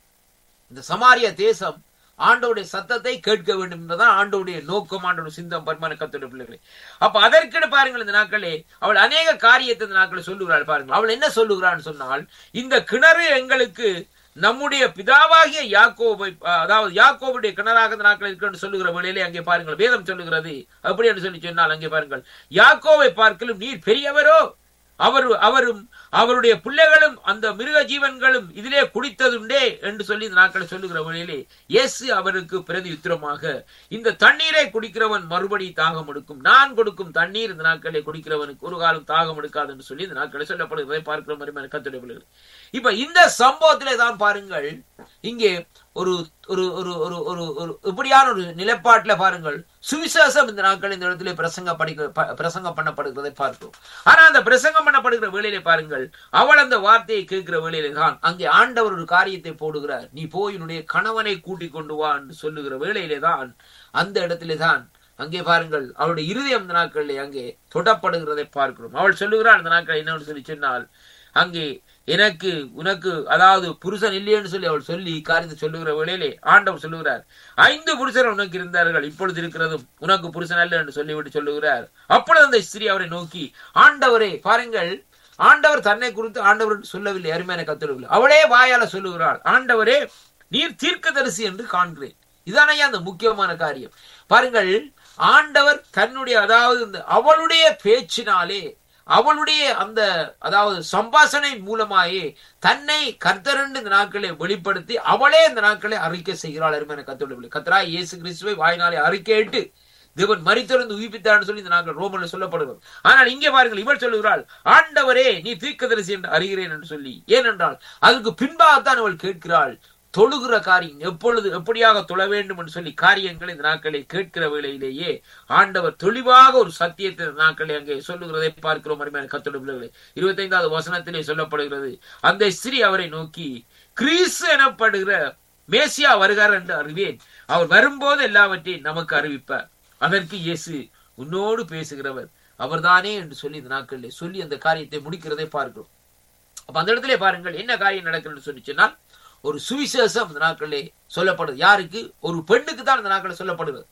[SPEAKER 4] இந்த சமாரியா தேசம் ஆண்டோடைய சத்தத்தை கேட்க வேண்டும் என்பதுதான் ஆண்டோடைய நோக்கம், ஆண்டோடைய சிந்தம் பரிமாண கத்தோட பிள்ளைகளை. அப்ப அதற்கு பாருங்கள், இந்த நாட்களே அவள் அநேக காரியத்தை இந்த நாட்களை சொல்லுகிறாள். பாருங்கள் அவள் என்ன சொல்லுகிறான்னு சொன்னால், இந்த கிணறு எங்களுக்கு நம்முடைய பிதாவாகிய யாக்கோபை, அதாவது யாக்கோபுடைய கிணறாக இந்த நாட்கள் இருக்கிறது சொல்லுகிற வேளையிலே அங்கே பாருங்கள் வேதம் சொல்லுகிறது. அப்படி என்று சொல்லி சொன்னால் அங்கே பாருங்கள், யாக்கோவை பார்க்கலும் நீர் பெரியவரோ, அவர் அவரும் அவருடைய பிள்ளைகளும் அந்த மிருக ஜீவன்களும் இதிலே குடித்ததுண்டே என்று சொல்லி இந்த நாட்களை சொல்லுகிற வழியிலே இயேசு அவருக்கு பிரதி உத்திரமாக, இந்த தண்ணீரை குடிக்கிறவன் மறுபடி தாகம் எடுக்கும், நான் கொடுக்கும் தண்ணீர் இந்த நாட்களை குடிக்கிறவனுக்கு ஒரு காலம் தாகம் எடுக்காது என்று சொல்லி இந்த நாட்களை சொல்லப்படுகிறதை பார்க்கிற மாதிரி கத்துடைய பிள்ளைகள். இப்ப இந்த சம்பவத்திலே தான் பாருங்கள், இங்கே ஒரு ஒரு ஒரு ஒரு ஒரு இப்படியான ஒரு நிலைப்பாட்டில பாருங்கள் சுவிசேஷம் இந்த நாட்கள் இந்த இடத்திலே பிரசங்க படிக்க பிரசங்கம் பண்ணப்படுகிறதை பார்க்கிறோம். ஆனா அந்த பிரசங்கம் பண்ணப்படுகிற வேளையிலே பாருங்கள், அவள் அந்த வார்த்தையை கேட்கிற வேளையிலே தான் அங்கே ஆண்டவர் ஒரு காரியத்தை போடுகிறார். நீ போய் உன்னுடைய கணவனை கூட்டிக் கொண்டு வா என்று சொல்லுகிற வேளையிலே தான் அந்த இடத்திலே தான் அங்கே பாருங்கள் அவளுடைய இருதயம் இந்த நாட்களிலே அங்கே தொடப்படுகிறதை பார்க்கிறோம். அவள் சொல்லுகிறாள் அந்த நாட்கள் என்னன்னு சொல்லி சொன்னால், அங்கே எனக்கு உனக்கு அதாவது புருஷன் இல்லையென்று சொல்லி அவள் சொல்லி காரியத்தை சொல்லுகிற வேளையிலே ஆண்டவர் சொல்லுகிறார், ஐந்து புருஷர் உனக்கு இருந்தார்கள், இப்பொழுது இருக்கிறதும் உனக்கு புருஷன் அல்ல என்று சொல்லிவிட்டு சொல்லுகிறார். அப்பொழுது அந்த ஸ்திரீ அவரை நோக்கி, ஆண்டவரே பாருங்கள், ஆண்டவர் தன்னை குறித்து ஆண்டவர் சொல்லவில்லை, அருமையான கத்தொடவில்லை, அவளே வாயால சொல்லுகிறாள், ஆண்டவரே நீர் தீர்க்கதரிசி என்று காண்கிறேன். இதானையா அந்த முக்கியமான காரியம். பாருங்கள், ஆண்டவர் தன்னுடைய அதாவது அவளுடைய பேச்சினாலே அவளுடைய அந்த அதாவது சம்பாஷணை மூலமாயே தன்னை கர்த்தரண்டு இந்த நாட்களை வெளிப்படுத்தி அவளே இந்த நாட்களை அறிக்கை செய்கிறாள். அருமையான கர்த்தருடைய கர்த்தராய் இயேசு கிறிஸ்துவை வாயினாலே அறிக்கையிட்டு தேவன் மரித்தொருந்து உயிர்ப்பித்தார்னு சொல்லி இந்த நாட்கள் ரோமன்ல சொல்லப்படுகிறது. ஆனால் இங்கே பாருங்கள், இவள் சொல்லுகிறாள், ஆண்டவரே நீ தீர்க்கதரிசி என்று அறிகிறேன் என்று சொல்லி. ஏனென்றால் அதற்கு பின்பாகத்தான் அவள் கேட்கிறாள், தொழுகிற காரியம் எப்பொழுது எப்படியாக தொழ வேண்டும் என்று சொல்லி காரியங்களை இந்த நாட்களை கேட்கிற வேளையிலேயே ஆண்டவர் தெளிவாக ஒரு சத்தியத்தை நாட்களை அங்கே சொல்லுகிறதை பார்க்கிறோம். அருமையான கர்த்தருடைய பிள்ளைகளே, இருபத்தி ஐந்தாவது வசனத்திலே சொல்லப்படுகிறது, அந்த ஸ்திரீ அவரை நோக்கி, கிறிஸ்து எனப்படுகிற மேசியா வருகிறார் என்று அறிவேன், அவர் வரும்போது எல்லாவற்றையும் நமக்கு அறிவிப்பார். அதற்கு இயேசு, உன்னோடு பேசுகிறவர் அவர்தானே என்று சொல்லி இந்த நாட்களிலே சொல்லி அந்த காரியத்தை முடிக்கிறதை பார்க்கிறோம். அப்ப அந்த இடத்திலே பாருங்கள் என்ன காரியம் நடக்கிறது சொல்லி சொன்னால், ஒரு சுவிசேஷம் இந்த நாட்களிலே சொல்லப்படுது. யாருக்கு? ஒரு பெண்ணுக்கு தான் இந்த நாட்களில் சொல்லப்படுகிறது.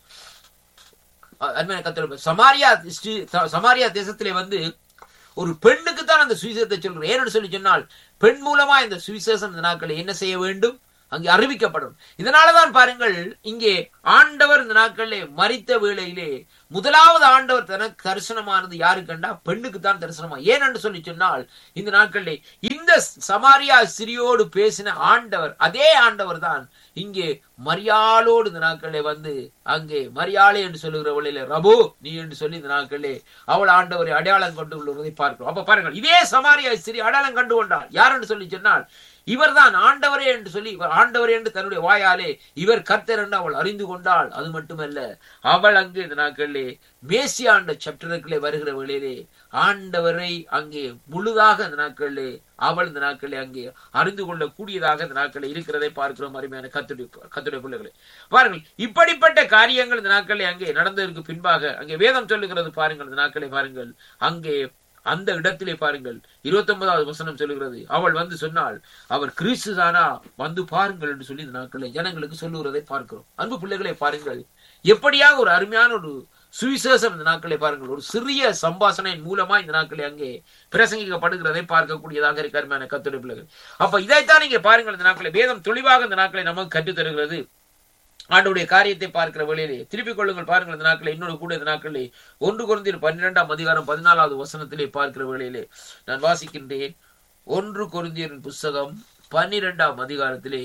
[SPEAKER 4] அருமையான கர்த்தருடைய சமாரியா சமாரியா தேசத்திலே வந்து ஒரு பெண்ணுக்கு தான் அந்த சுவிசேஷத்தை சொல்கிறேன். ஏன்னு சொல்லி சொன்னால், பெண் மூலமா இந்த சுவிசேஷம் இந்த நாட்களில் என்ன செய்ய வேண்டும்? அங்கே அறிவிக்கப்படும். இதனாலதான் பாருங்கள், இங்கே ஆண்டவர் இந்த நாட்களிலே மரித்த வேளையிலே முதலாவது ஆண்டவர் தனக்கு தரிசனமானது யாரு கண்டா? பெண்ணுக்கு தான் தரிசனமா. ஏனென்று சொல்லி சொன்னால், இந்த நாட்களிலே இந்த சமாரியா ஸ்திரியோடு பேசின ஆண்டவர் அதே ஆண்டவர் தான் இங்கே மரியாளோடு இந்த நாட்களிலே வந்து அங்கே மரியாளே என்று சொல்லுகிற வேளையிலே ரபோ நீ என்று சொல்லி இந்த நாட்களிலே அவள் ஆண்டவரை அடையாளம் கொண்டு கொள்வதை பார்க்கிறோம். அப்ப பாருங்கள், இதே சமாரியா ஸ்திரி அடையாளம் கண்டு கொண்டார். யார் என்று சொல்லி சொன்னால், இவர் தான் ஆண்டவரே என்று சொல்லி இவர் ஆண்டவரே என்று தன்னுடைய வாயாலே இவர் கர்த்தர் என்று அவள் அறிந்து கொண்டாள். அது மட்டுமல்ல, அவள் அங்கே இந்த நாட்களிலே மேசியா என்ற சாப்டருக்குள்ளே வருகிற வேளையிலே ஆண்டவரை அங்கே முழுதாக இந்த நாட்களிலே அவள் இந்த நாட்களிலே அங்கே அறிந்து கொள்ள கூடியதாக இந்த நாட்களில் இருக்கிறதை பார்க்கிறோம். அருமையான கர்த்தருடைய கர்த்தருடைய பிள்ளைகளே, பாருங்கள், இப்படிப்பட்ட காரியங்கள் இந்த நாட்களிலே அங்கே நடந்ததற்கு பின்பாக அங்கே வேதம் சொல்லுகிறது. பாருங்கள், இந்த நாட்களை பாருங்கள், அங்கே அந்த இடத்திலே பாருங்கள், இருபத்தி ஒன்பதாவது வசனம் சொல்லுகிறது, அவள் வந்து சொன்னால், அவர் கிறிஸ்து தானா, வந்து பாருங்கள் என்று சொல்லி இந்த நாட்களை ஜனங்களுக்கு சொல்லுகிறதை பார்க்கிறோம். அன்பு பிள்ளைகளை பாருங்கள், எப்படியாக ஒரு அருமையான ஒரு சுவிசேஷம் இந்த நாட்களை பாருங்கள், ஒரு சிறிய சம்பாஷணையின் மூலமா இந்த நாட்களை அங்கே பிரசங்கிக்கப்படுகிறதை பார்க்கக்கூடியதாக இருக்க அருமையான கர்த்தருடைய பிள்ளைகள். அப்ப இதைத்தான் நீங்க பாருங்கள், இந்த நாட்களை வேதம் தெளிவாக இந்த நாட்களை நமக்கு கற்றுத் தருகிறது. ஆண்டவருடைய காரியத்தை பார்க்கிற வழியிலே திருப்பிக் கொள்ளுங்கள். பாருங்கள், இந்த நாட்களை இன்னொரு கூட இந்த நாட்களிலே ஒன்று கொரிந்தியர் பன்னிரெண்டாம் அதிகாரம் பதினாலாவது வசனத்திலே பார்க்கிற வேளையிலே நான் வாசிக்கின்றேன். ஒன்று கொரிந்தியரின் புஸ்தகம் பன்னிரெண்டாம் அதிகாரத்திலே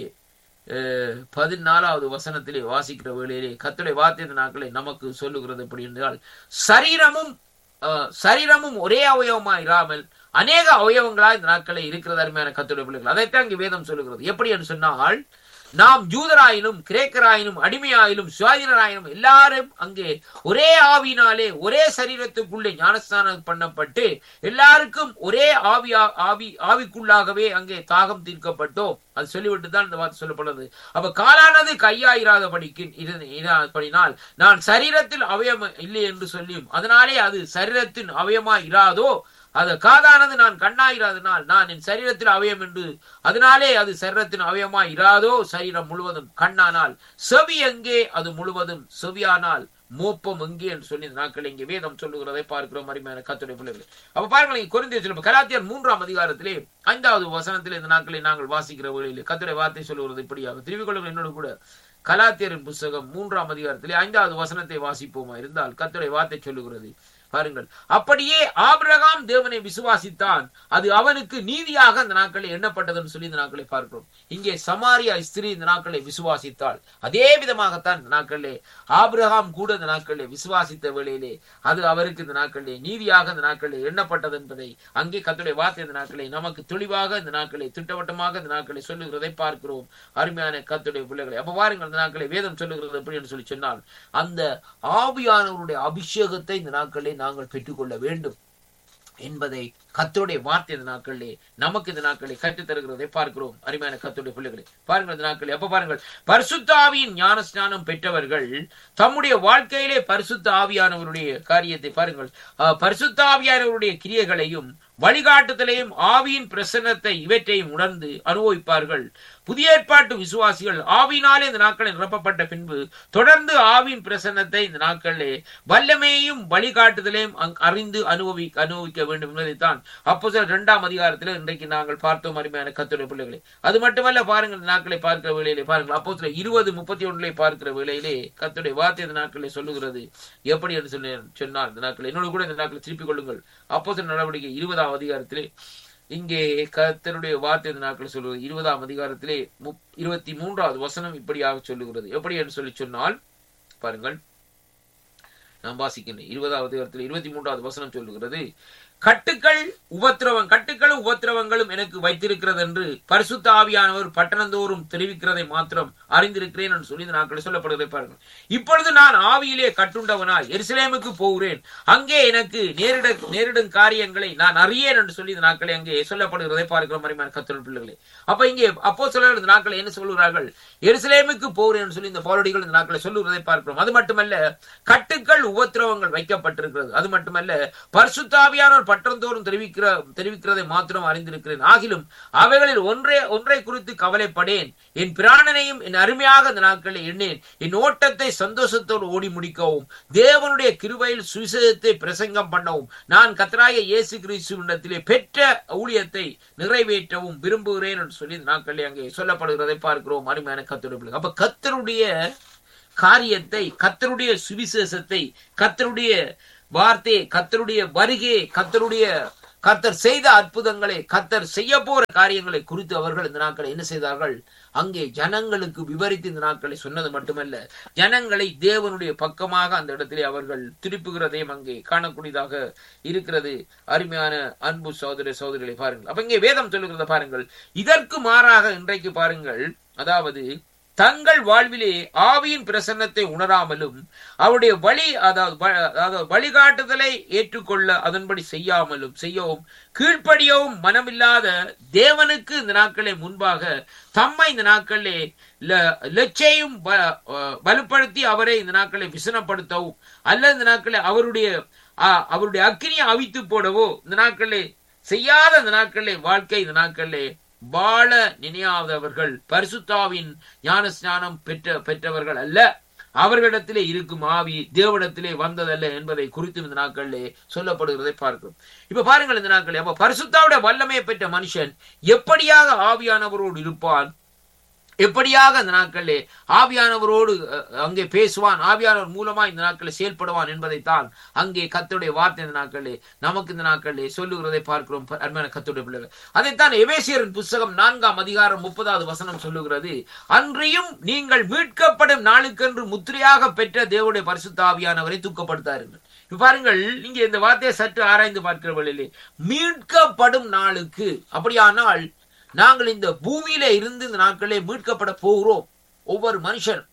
[SPEAKER 4] பதினாலாவது வசனத்திலே வாசிக்கிற வேளையிலே கர்த்தருடைய வார்த்தை இந்த நாட்களை நமக்கு சொல்லுகிறது. எப்படி என்றால், சரீரமும் சரீரமும் ஒரே அவயவமா இராமல் அநேக அவயவங்களா இந்த நாட்களை இருக்கிறது. அருமையான கர்த்தருடைய பிள்ளைகள், அதைத்தான் இங்கே வேதம் சொல்லுகிறது. எப்படி என்று சொன்னால், நாம் ஜூதராயினும் கிரேக்கராயினும் அடிமையாயிலும் சுவாதீனராயினும் எல்லாரும் அங்கே ஒரே ஆவியினாலே ஒரே சரீரத்துக்குள்ளே ஞானஸ்நானம் பண்ணப்பட்டு எல்லாருக்கும் ஒரே ஆவியா ஆவி ஆவிக்குள்ளாகவே அங்கே தாகம் தீர்க்கப்பட்டோம். அது சொல்லிவிட்டு தான் இந்த வார்த்தை சொல்லப்படுறது. அப்ப காலானது கையாயிராதபடிக்கு இதனால் நான் சரீரத்தில் அவயம் இல்லை என்று சொல்லியும் அதனாலே அது சரீரத்தின் அவயமா இராதோ, அது காதானது நான் கண்ணாயிராதனால் நான் என் சரீரத்தில் அவயம் என்று அதனாலே அது சரீரத்தின் அவயமா இராதோ, சரீரம் முழுவதும் கண்ணானால் செவி எங்கே, அது முழுவதும் செவியானால் மோப்பம் எங்கே என்று சொல்லி இந்த நாட்கள் இங்கே வேதம் சொல்லுகிறதை பார்க்கிறோம். அருமையான கர்த்தருடைய பிள்ளைகளே, அப்ப பாருங்கள், கொரிந்தியர் சொல்லும் கலாத்தியர் மூன்றாம் அதிகாரத்திலே ஐந்தாவது வசனத்திலே இந்த நாட்களை நாங்கள் வாசிக்கிற வேளையிலே கர்த்தருடைய வார்த்தை சொல்லுகிறது இப்படியாக. திருவிக் கொள்ளுங்கள் என்னோடு கூட கலாத்தியரின் புஸ்தகம் மூன்றாம் அதிகாரத்திலே ஐந்தாவது வசனத்தை வாசிப்போமா இருந்தால் கர்த்தருடைய வார்த்தை சொல்லுகிறது. பாருங்கள், அப்படியே ஆபிரகாம் தேவனை விசுவாசித்தான், அது அவனுக்கு நீதியாக அந்த நாட்களை எண்ணப்பட்டதுன்னு சொல்லி இந்த நாட்களை பார்க்கிறோம். இங்கே சமாரியா ஸ்திரீ இந்த நாட்களை விசுவாசித்தாள். அதே விதமாகத்தான் இந்த நாட்களிலே ஆபிரகாம் கூட இந்த நாட்களிலே விசுவாசித்த வேளையிலே அது அவருக்கு இந்த நாட்களிலே நீதியாக இந்த நாட்களிலே எண்ணப்பட்டது என்பதை அங்கே கர்த்தருடைய வார்த்தை இந்த நாட்களை நமக்கு தெளிவாக இந்த நாட்களை திட்டவட்டமாக இந்த நாட்களை சொல்லுகிறதை பார்க்கிறோம். அருமையான கர்த்தருடைய பிள்ளைகளை, அப்ப பாருங்கள், இந்த நாட்களை வேதம் சொல்லுகிறது எப்படி என்று சொல்லி சொன்னால், அந்த ஆவியானவருடைய அபிஷேகத்தை இந்த நாட்களை நாங்கள் பெற்றுக்கொள்ள வேண்டும் என்பதை கர்த்தருடைய வார்த்தை இந்த நாட்களிலே நமக்கு இந்த நாட்களை கற்றுத் தருகிறதை பார்க்கிறோம். அருமையான கர்த்தருடைய பிள்ளைகளை பாருங்கள், இந்த நாட்களை அப்ப பாருங்கள், பரிசுத்த ஆவியின் ஞான ஸ்நானம் பெற்றவர்கள் தம்முடைய வாழ்க்கையிலே பரிசுத்த ஆவியானவருடைய காரியத்தை பாருங்கள், பரிசுத்த ஆவியானவருடைய கிரியைகளையும் வழிகாட்டுதலையும் ஆவியின் பிரசன்னத்தை இவற்றையும் உணர்ந்து அனுபவிப்பார்கள். புதிய ஏற்பாட்டு விசுவாசிகள் ஆவியினாலே இந்த நாட்களில் நிரப்பப்பட்ட பின்பு தொடர்ந்து ஆவியின் பிரசன்னத்தை இந்த நாட்களிலே வல்லமையையும் வழிகாட்டுதலையும் அறிந்து அனுபவி அனுபவிக்க வேண்டும் என்பதைத்தான் அப்போஸ்தலர் இரண்டாம் அதிகாரத்தில் இன்றைக்கு நாங்கள் பார்த்தோம். அருமையான கர்த்தருடைய பிள்ளைகளே, அது மட்டுமல்ல, பாருங்கள், இந்த நாட்களை பார்க்கிற வேளையிலே பாருங்கள், அப்போஸ்தலர் இருபது முப்பத்தி ஒன்றிலே பார்க்கிற வேளையிலே கர்த்தருடைய வார்த்தை இந்த நாட்களை சொல்லுகிறது எப்படி என்று சொல்லி சொன்னால் இந்த நாட்களை என்னோடு கூட இந்த நாட்களை திருப்பிக் கொள்ளுங்கள். அப்போஸ்தலர் நடவடிக்கை இருபதாம் அதிகாரத்திலே இங்கே கர்த்தருடைய வார்த்தை இந்த நாட்களை சொல்லுவது இருபதாம் அதிகாரத்திலே இருபத்தி மூன்றாவது வசனம் இப்படியாக சொல்லுகிறது. எப்படி என்று சொல்லி சொன்னால் பாருங்கள், நான் வாசிக்கின்றேன். இருபதாவது அதிகாரத்தில் இருபத்தி மூன்றாவது வசனம் சொல்லுகிறது, கட்டுக்கள் உபத்திரவம் கட்டுக்களும் உபத்திரவங்களும் எனக்கு வைத்திருக்கிறது என்று பரிசுத்த ஆவியானவர் பட்டணந்தோறும் தெரிவிக்கிறதை மாத்திரம் அறிந்திருக்கிறேன் என்று சொல்லி இந்த நாட்களை சொல்லப்படுவதை பாருங்கள். இப்பொழுது நான் ஆவியிலே கட்டுண்டவனாய் எருசலேமுக்கு போகிறேன், அங்கே எனக்கு நேரிட நேரிடும் காரியங்களை நான் அறியேன் என்று சொல்லி இந்த நாட்களை அங்கே சொல்லப்படுகிறதை பார்க்கிற மரிமான கர்த்தருடைய பிள்ளைகளே. அப்ப இங்கே அப்போஸ்தலர்கள் இந்த நாட்களை என்ன சொல்லுகிறார்கள்? எருசலேமுக்கு போகிறேன் என்று சொல்லி இந்த பவுலடிகள் இந்த நாட்களை சொல்லுகிறதை பார்க்கிறோம். அது மட்டுமல்ல, கட்டுக்கள் உபத்திரவங்கள் வைக்கப்பட்டிருக்கிறது. அது மட்டுமல்ல, பரிசுத்த ஆவியானவர் பட்டணந்தோறும் தெரிவிக்கிற தெரிவிக்கிறதை மாத்திரம் அறிந்திருக்கிறேன். ஆகிலும் அவைகளில் ஒன்றே ஒன்றை குறித்து கவலைப்படேன், என் பிராணனையும் என் அருமையாக இந்த நாட்களை எண்ணேன், என் ஓட்டத்தை சந்தோஷத்தோடு ஓடி முடிக்கவும் தேவனுடைய கிருபையில் சுவிசேஷத்தை பிரசங்கம் பண்ணவும் நான் கர்த்தராகிய இயேசு கிறிஸ்துவினிடத்திலே பெற்ற ஊழியத்தை நிறைவேற்றவும் விரும்புகிறேன் என்று சொல்லி இந்த நாட்களில் அங்கே சொல்லப்படுகிறதை பார்க்கிறோம். அருமையான கர்த்தருடைய பிள்ளைகள், அப்ப கர்த்தருடைய காரியத்தை, கர்த்தருடைய சுவிசேஷத்தை, கர்த்தருடைய வார்த்தை, கர்த்தருடைய வருகை, கர்த்தருடைய கர்த்தர் செய்த அற்புதங்களை, கர்த்தர் செய்ய போற காரியங்களை குறித்து அவர்கள் இந்த நாட்களை என்ன செய்தார்கள்? அங்கே ஜனங்களுக்கு விவரித்து இந்த நாட்களை சொன்னது மட்டுமல்ல, ஜனங்களை தேவனுடைய பக்கமாக அந்த இடத்திலே அவர்கள் திருப்புகிறதையும் அங்கே காணக்கூடியதாக இருக்கிறது. அருமையான அன்பு சகோதர சகோதரிகளை பாருங்கள். அப்ப இங்கே வேதம் சொல்லுகிறத பாருங்கள். இதற்கு மாறாக இன்றைக்கு பாருங்கள், அதாவது தங்கள் வாழ்விலே ஆவியின் பிரசன்னத்தை உணராமலும் அவருடைய வழி அதாவது வழிகாட்டுதலை ஏற்றுக்கொள்ள அதன்படி செய்யாமலும் செய்யவும் கீழ்ப்படியவும் மனமில்லாத தேவனுக்கு இந்த நாட்களே முன்பாக தம்மை இந்த நாட்களே லட்சையும் வலுப்படுத்தி அவரை இந்த நாட்களை விசனப்படுத்தவும் அல்லது இந்த நாட்களை அவருடைய அவருடைய அக்கினியை அவித்து போடவோ இந்த நாட்களே செய்யாத இந்த நாட்களே வாழ்க்கை இந்த நாட்களே வாழ நினையாதவர்கள் பரிசுத்தாவின் ஞான ஸ்நானம் பெற்ற பெற்றவர்கள் அல்ல. அவர்களிடத்திலே இருக்கும் ஆவி தேவனிடத்திலே வந்ததல்ல என்பதை குறித்து இந்த நாட்களிலே சொல்லப்படுகிறதை பார்க்கிறோம். இப்ப பாருங்கள், இந்த நாட்களே அப்ப பரிசுத்தாவுடைய வல்லமையை பெற்ற மனுஷன் எப்படியாக ஆவியானவரோடு இருப்பான், எப்படியாக இந்த நாட்களிலே ஆவியானவரோடு அங்கே பேசுவான், ஆவியானவர் மூலமா இந்த நாட்களில் செயல்படுவான் என்பதைத்தான் அங்கே கர்த்தருடைய வார்த்தை இந்த நாட்களிலே நமக்கு இந்த நாட்களிலே சொல்லுகிறதை பார்க்கிறோம். அருமையான கர்த்தருடைய பிள்ளைகள், அதைத்தான் எபேசியரின் புஸ்தகம் நான்காம் அதிகாரம் முப்பதாவது வசனம் சொல்லுகிறது. அன்றியும் நீங்கள் மீட்கப்படும் நாளுக்கென்று முத்திரையாக பெற்ற தேவனுடைய பரிசுத்த ஆவியானவரை தூக்கப்படுத்தாருங்கள். இப்ப பாருங்கள், இங்கே இந்த வார்த்தையை சற்று ஆராய்ந்து பார்க்கிறவர்களே, மீட்கப்படும் நாளுக்கு, அப்படியானால் நாங்கள் இந்த பூமியில இருந்து இந்த நாட்களே மீட்கப்பட போகிறோம் ஒவ்வொரு மனுஷனும்.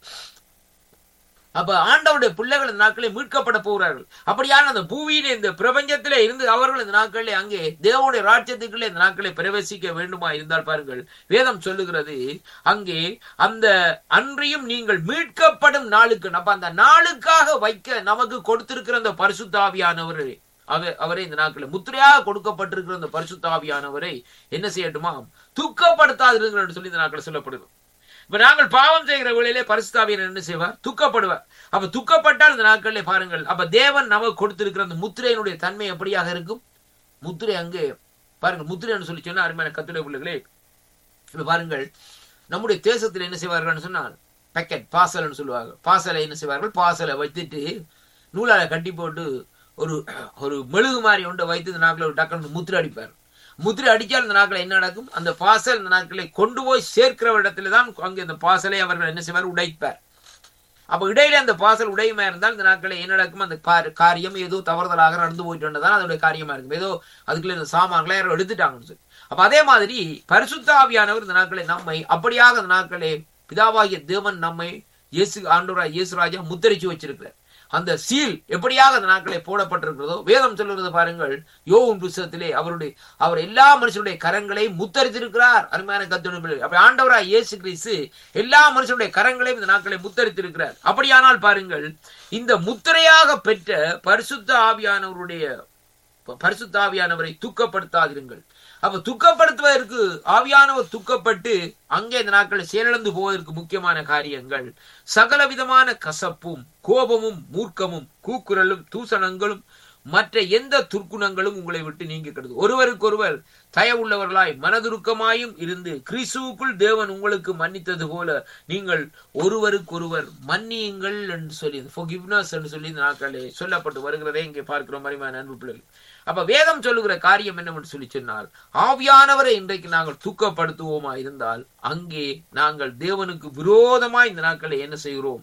[SPEAKER 4] அப்ப ஆண்டவருடைய பிள்ளைகள் இந்த நாட்களே மீட்கப்பட போகிறார்கள். அப்படியான அந்த பூமியில இந்த பிரபஞ்சத்திலே இருந்து அவர்கள் இந்த நாட்களிலே அங்கே தேவனுடைய ராஜ்யத்துக்குள்ளே இந்த நாட்களை பிரவேசிக்க வேண்டுமா இருந்தால் பாருங்கள், வேதம் சொல்லுகிறது அங்கே அந்த அன்றையும் நீங்கள் மீட்கப்படும் நாளுக்கு, அப்ப அந்த நாளுக்காக வைக்க நமக்கு கொடுத்திருக்கிற அந்த பரிசுத்த ஆவியானவரை அவரை இந்த நாட்களில் முத்திரையாக கொடுக்கப்பட்டிருக்கிற அந்த பரிசுத்த ஆவியானவரை என்ன செய்யட்டுமா? துக்கப்படுத்தாதிருங்கள் என்று சொல்லி இந்த நாட்களில் சொல்லப்படுது. இப்ப நாங்கள் பாவம் செய்கிற வேளையிலே பரிசுத்த ஆவியானவர் என்ன செய்வார்? துக்கப்படுவார். அப்ப துக்கப்பட்டால் இந்த நாட்களிலே பாருங்கள், அப்ப தேவன் நமக்கு கொடுத்திருக்கிற அந்த முத்திரையினுடைய தன்மை எப்படியாக இருக்கும்? முத்திரை அங்கே பாருங்கள், முத்திரை என்று சொல்லி சொன்னா அருமையான கர்த்தருடைய பிள்ளைகளே, இப்ப பாருங்கள், நம்முடைய தேசத்தில் என்ன செய்வார்கள் சொன்னால் பேக்கெட் பாசல் சொல்லுவாங்க. பாசலை என்ன செய்வார்கள்? பாசலை வைத்துட்டு நூலால கட்டி போட்டு ஒரு ஒரு மெழுகு மாதிரி ஒன்றை வைத்து இந்த நாட்களை ஒரு டக்குனு முத்திரை அடிப்பார். முத்திரை அடிச்சால் இந்த நாட்களை என்ன நடக்கும்? அந்த பாசல் இந்த நாட்களை கொண்டு போய் சேர்க்கிற இடத்துல தான் அங்கே இந்த பாசலை அவர்கள் என்ன செய்வார்? உடைப்பார். அப்ப இடையில அந்த பாசல் உடையுமா இருந்தால் இந்த நாட்களை என்ன நடக்கும்? அந்த காரியம் ஏதோ தவறுதலாக நடந்து போயிட்டு வந்ததான் அதோடைய காரியமா இருக்கும். ஏதோ அதுக்குள்ள இந்த சாமான்களை யாரும் எடுத்துட்டாங்கன்னு சொல்லி. அப்ப அதே மாதிரி பரிசுத்த ஆவியானவர் இந்த நாட்களை நம்மை அப்படியாக இந்த நாட்களே பிதாவாகிய தேவன் நம்மை இயேசு ஆண்டவராய் இயேசு ராஜா முத்தரிச்சு வச்சிருக்கிறார். அந்த சீல் எப்படியாக அந்த நாட்களை போடப்பட்டிருக்கிறதோ வேதம் சொல்லுறது பாருங்கள், யோபு புத்தகத்திலே அவருடைய அவர் எல்லா மனுஷனுடைய கரங்களை முத்தரித்திருக்கிறார். அருமையான கர்த்தருடைய அப்படி ஆண்டவராய் இயேசு கிறிஸ்து எல்லா மனுஷனுடைய கரங்களையும் இந்த நாட்களை முத்தரித்திருக்கிறார். அப்படியானால் பாருங்கள், இந்த முத்திரையாக பெற்ற பரிசுத்த ஆவியானவருடைய பரிசுத்த ஆவியானவரை துக்கப்படுத்தாதிருங்கள். அப்ப துக்கப்படுத்துவதற்கு ஆவியானவர் துக்கப்பட்டு அங்கே இந்த நாட்களை செயலிழந்து போவதற்கு முக்கியமான காரியங்கள் சகல விதமான கசப்பும் கோபமும் மூர்க்கமும் கூக்குரலும் தூசணங்களும் மற்ற எந்த துர்க்குணங்களும் உங்களை விட்டு நீங்க கிடது. ஒருவருக்கொருவர் தயவுள்ளவர்களாய் மனதுருக்கமாயும் இருந்து கிறிஸ்துவுக்குள் தேவன் உங்களுக்கு மன்னித்தது போல நீங்கள் ஒருவருக்கொருவர் மன்னியுங்கள் என்று சொல்லி forgiveness என்று சொல்லி இந்த நாட்களே சொல்லப்பட்டு வருகிறதை இங்கே பார்க்கிறோம். அருமையான அன்பு பிள்ளைகள், அப்ப வேதம் சொல்லுகிற காரியம் என்னவென்று சொல்லி சொன்னால், ஆவியானவரை இன்றைக்கு நாங்கள் தூக்கப்படுத்துவோமா இருந்தால் அங்கே நாங்கள் தேவனுக்கு விரோதமாய் இந்த நாட்களை என்ன செய்கிறோம்?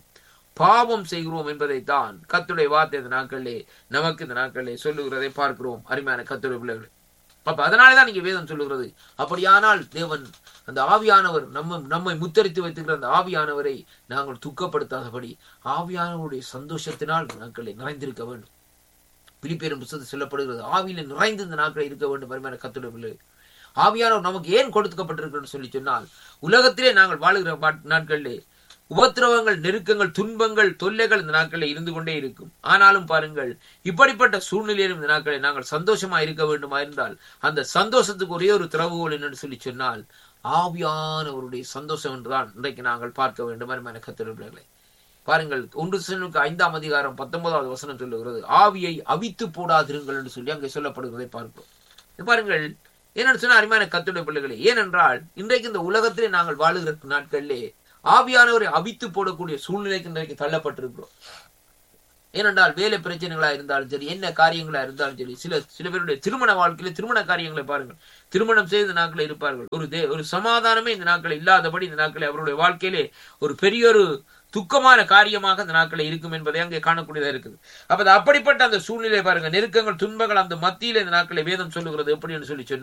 [SPEAKER 4] பாவம் செய்கிறோம் என்பதைத்தான் கர்த்தருடைய வார்த்தை இந்த நாட்களிலே நமக்கு இந்த நாட்களிலே சொல்லுகிறதை பார்க்கிறோம். அருமையான கர்த்தருடைய பிள்ளைகளே, அப்ப அதனாலதான் நீங்க வேதம் சொல்லுகிறது, அப்படியானால் தேவன் அந்த ஆவியானவர் நம்ம நம்மை முத்தரித்து வைத்துக்கிற அந்த ஆவியானவரை நாங்கள் துக்கப்படுத்தாதபடி ஆவியானவருடைய சந்தோஷத்தினால் இந்த நாட்களை நிறைந்திருக்க வேண்டும். பிலிப்பியரின் புத்தகத்தில் சொல்லப்படுகிறது, ஆவியில நிறைந்து இந்த நாட்களை இருக்க வேண்டும். அருமையான கர்த்தருடைய பிள்ளைகளே, ஆவியானவர் நமக்கு ஏன் கொடுக்கப்பட்டிருக்கிறன்னு சொல்லி சொன்னால், உலகத்திலே நாங்கள் வாழுகிற நாட்களிலே உபத்திரவங்கள், நெருக்கங்கள், துன்பங்கள், தொல்லைகள் இந்த நாட்களில் இருந்து கொண்டே இருக்கும். ஆனாலும் பாருங்கள், இப்படிப்பட்ட சூழ்நிலையிலும் இந்த நாட்களில் நாங்கள் சந்தோஷமா இருக்க வேண்டுமா இருந்தால் அந்த சந்தோஷத்துக்கு ஒரே ஒரு திறவுகோல் என்னன்னு சொல்லி சொன்னால் ஆவியானவருடைய சந்தோஷம் என்றுதான் இன்றைக்கு நாங்கள் பார்க்க வேண்டும். அருமையான கர்த்தருடைய பிள்ளைகளே, பாருங்கள், ஒன்று தெசலோனிக்கேயர் ஐந்தாம் அதிகாரம் பத்தொன்பதாவது வசனம் சொல்லுகிறது, ஆவியை அவித்து போடாதிருங்கள் என்று சொல்லி அங்கே சொல்லப்படுகிறதை பார்க்கிறோம். பாருங்கள், என்னன்னு சொன்னா அருமையான கர்த்தருடைய பிள்ளைகளே, ஏனென்றால் இன்றைக்கு இந்த உலகத்திலே நாங்கள் வாழுகிற நாட்களிலே ஆவியானவரை அவித்து போடக்கூடிய சூழ்நிலைக்கு இன்றைக்கு தள்ளப்பட்டிருக்கிறோம். ஏனென்றால் வேலை பிரச்சனைகளா இருந்தாலும் சரி, என்ன காரியங்களா இருந்தாலும் சரி, சில சில பேருடைய திருமண வாழ்க்கையில திருமண காரியங்களை பாருங்கள், திருமணம் செய்த நாட்களில் இருப்பார்கள், ஒரு தே ஒரு சமாதானமே இந்த நாட்களை இல்லாதபடி இந்த நாட்களை அவருடைய வாழ்க்கையிலே ஒரு பெரிய ஒரு துக்கமான காரியமாக இந்த நாட்களை இருக்கும் என்பதை அங்கே காணக்கூடியதா இருக்குது. அப்ப அப்படிப்பட்ட அந்த சூழ்நிலை பாருங்க, நெருக்கங்கள், துன்பங்கள் அந்த மத்தியில இந்த நாட்களை வேதம் சொல்லுகிறது எப்படி என்று சொல்லி சொன்ன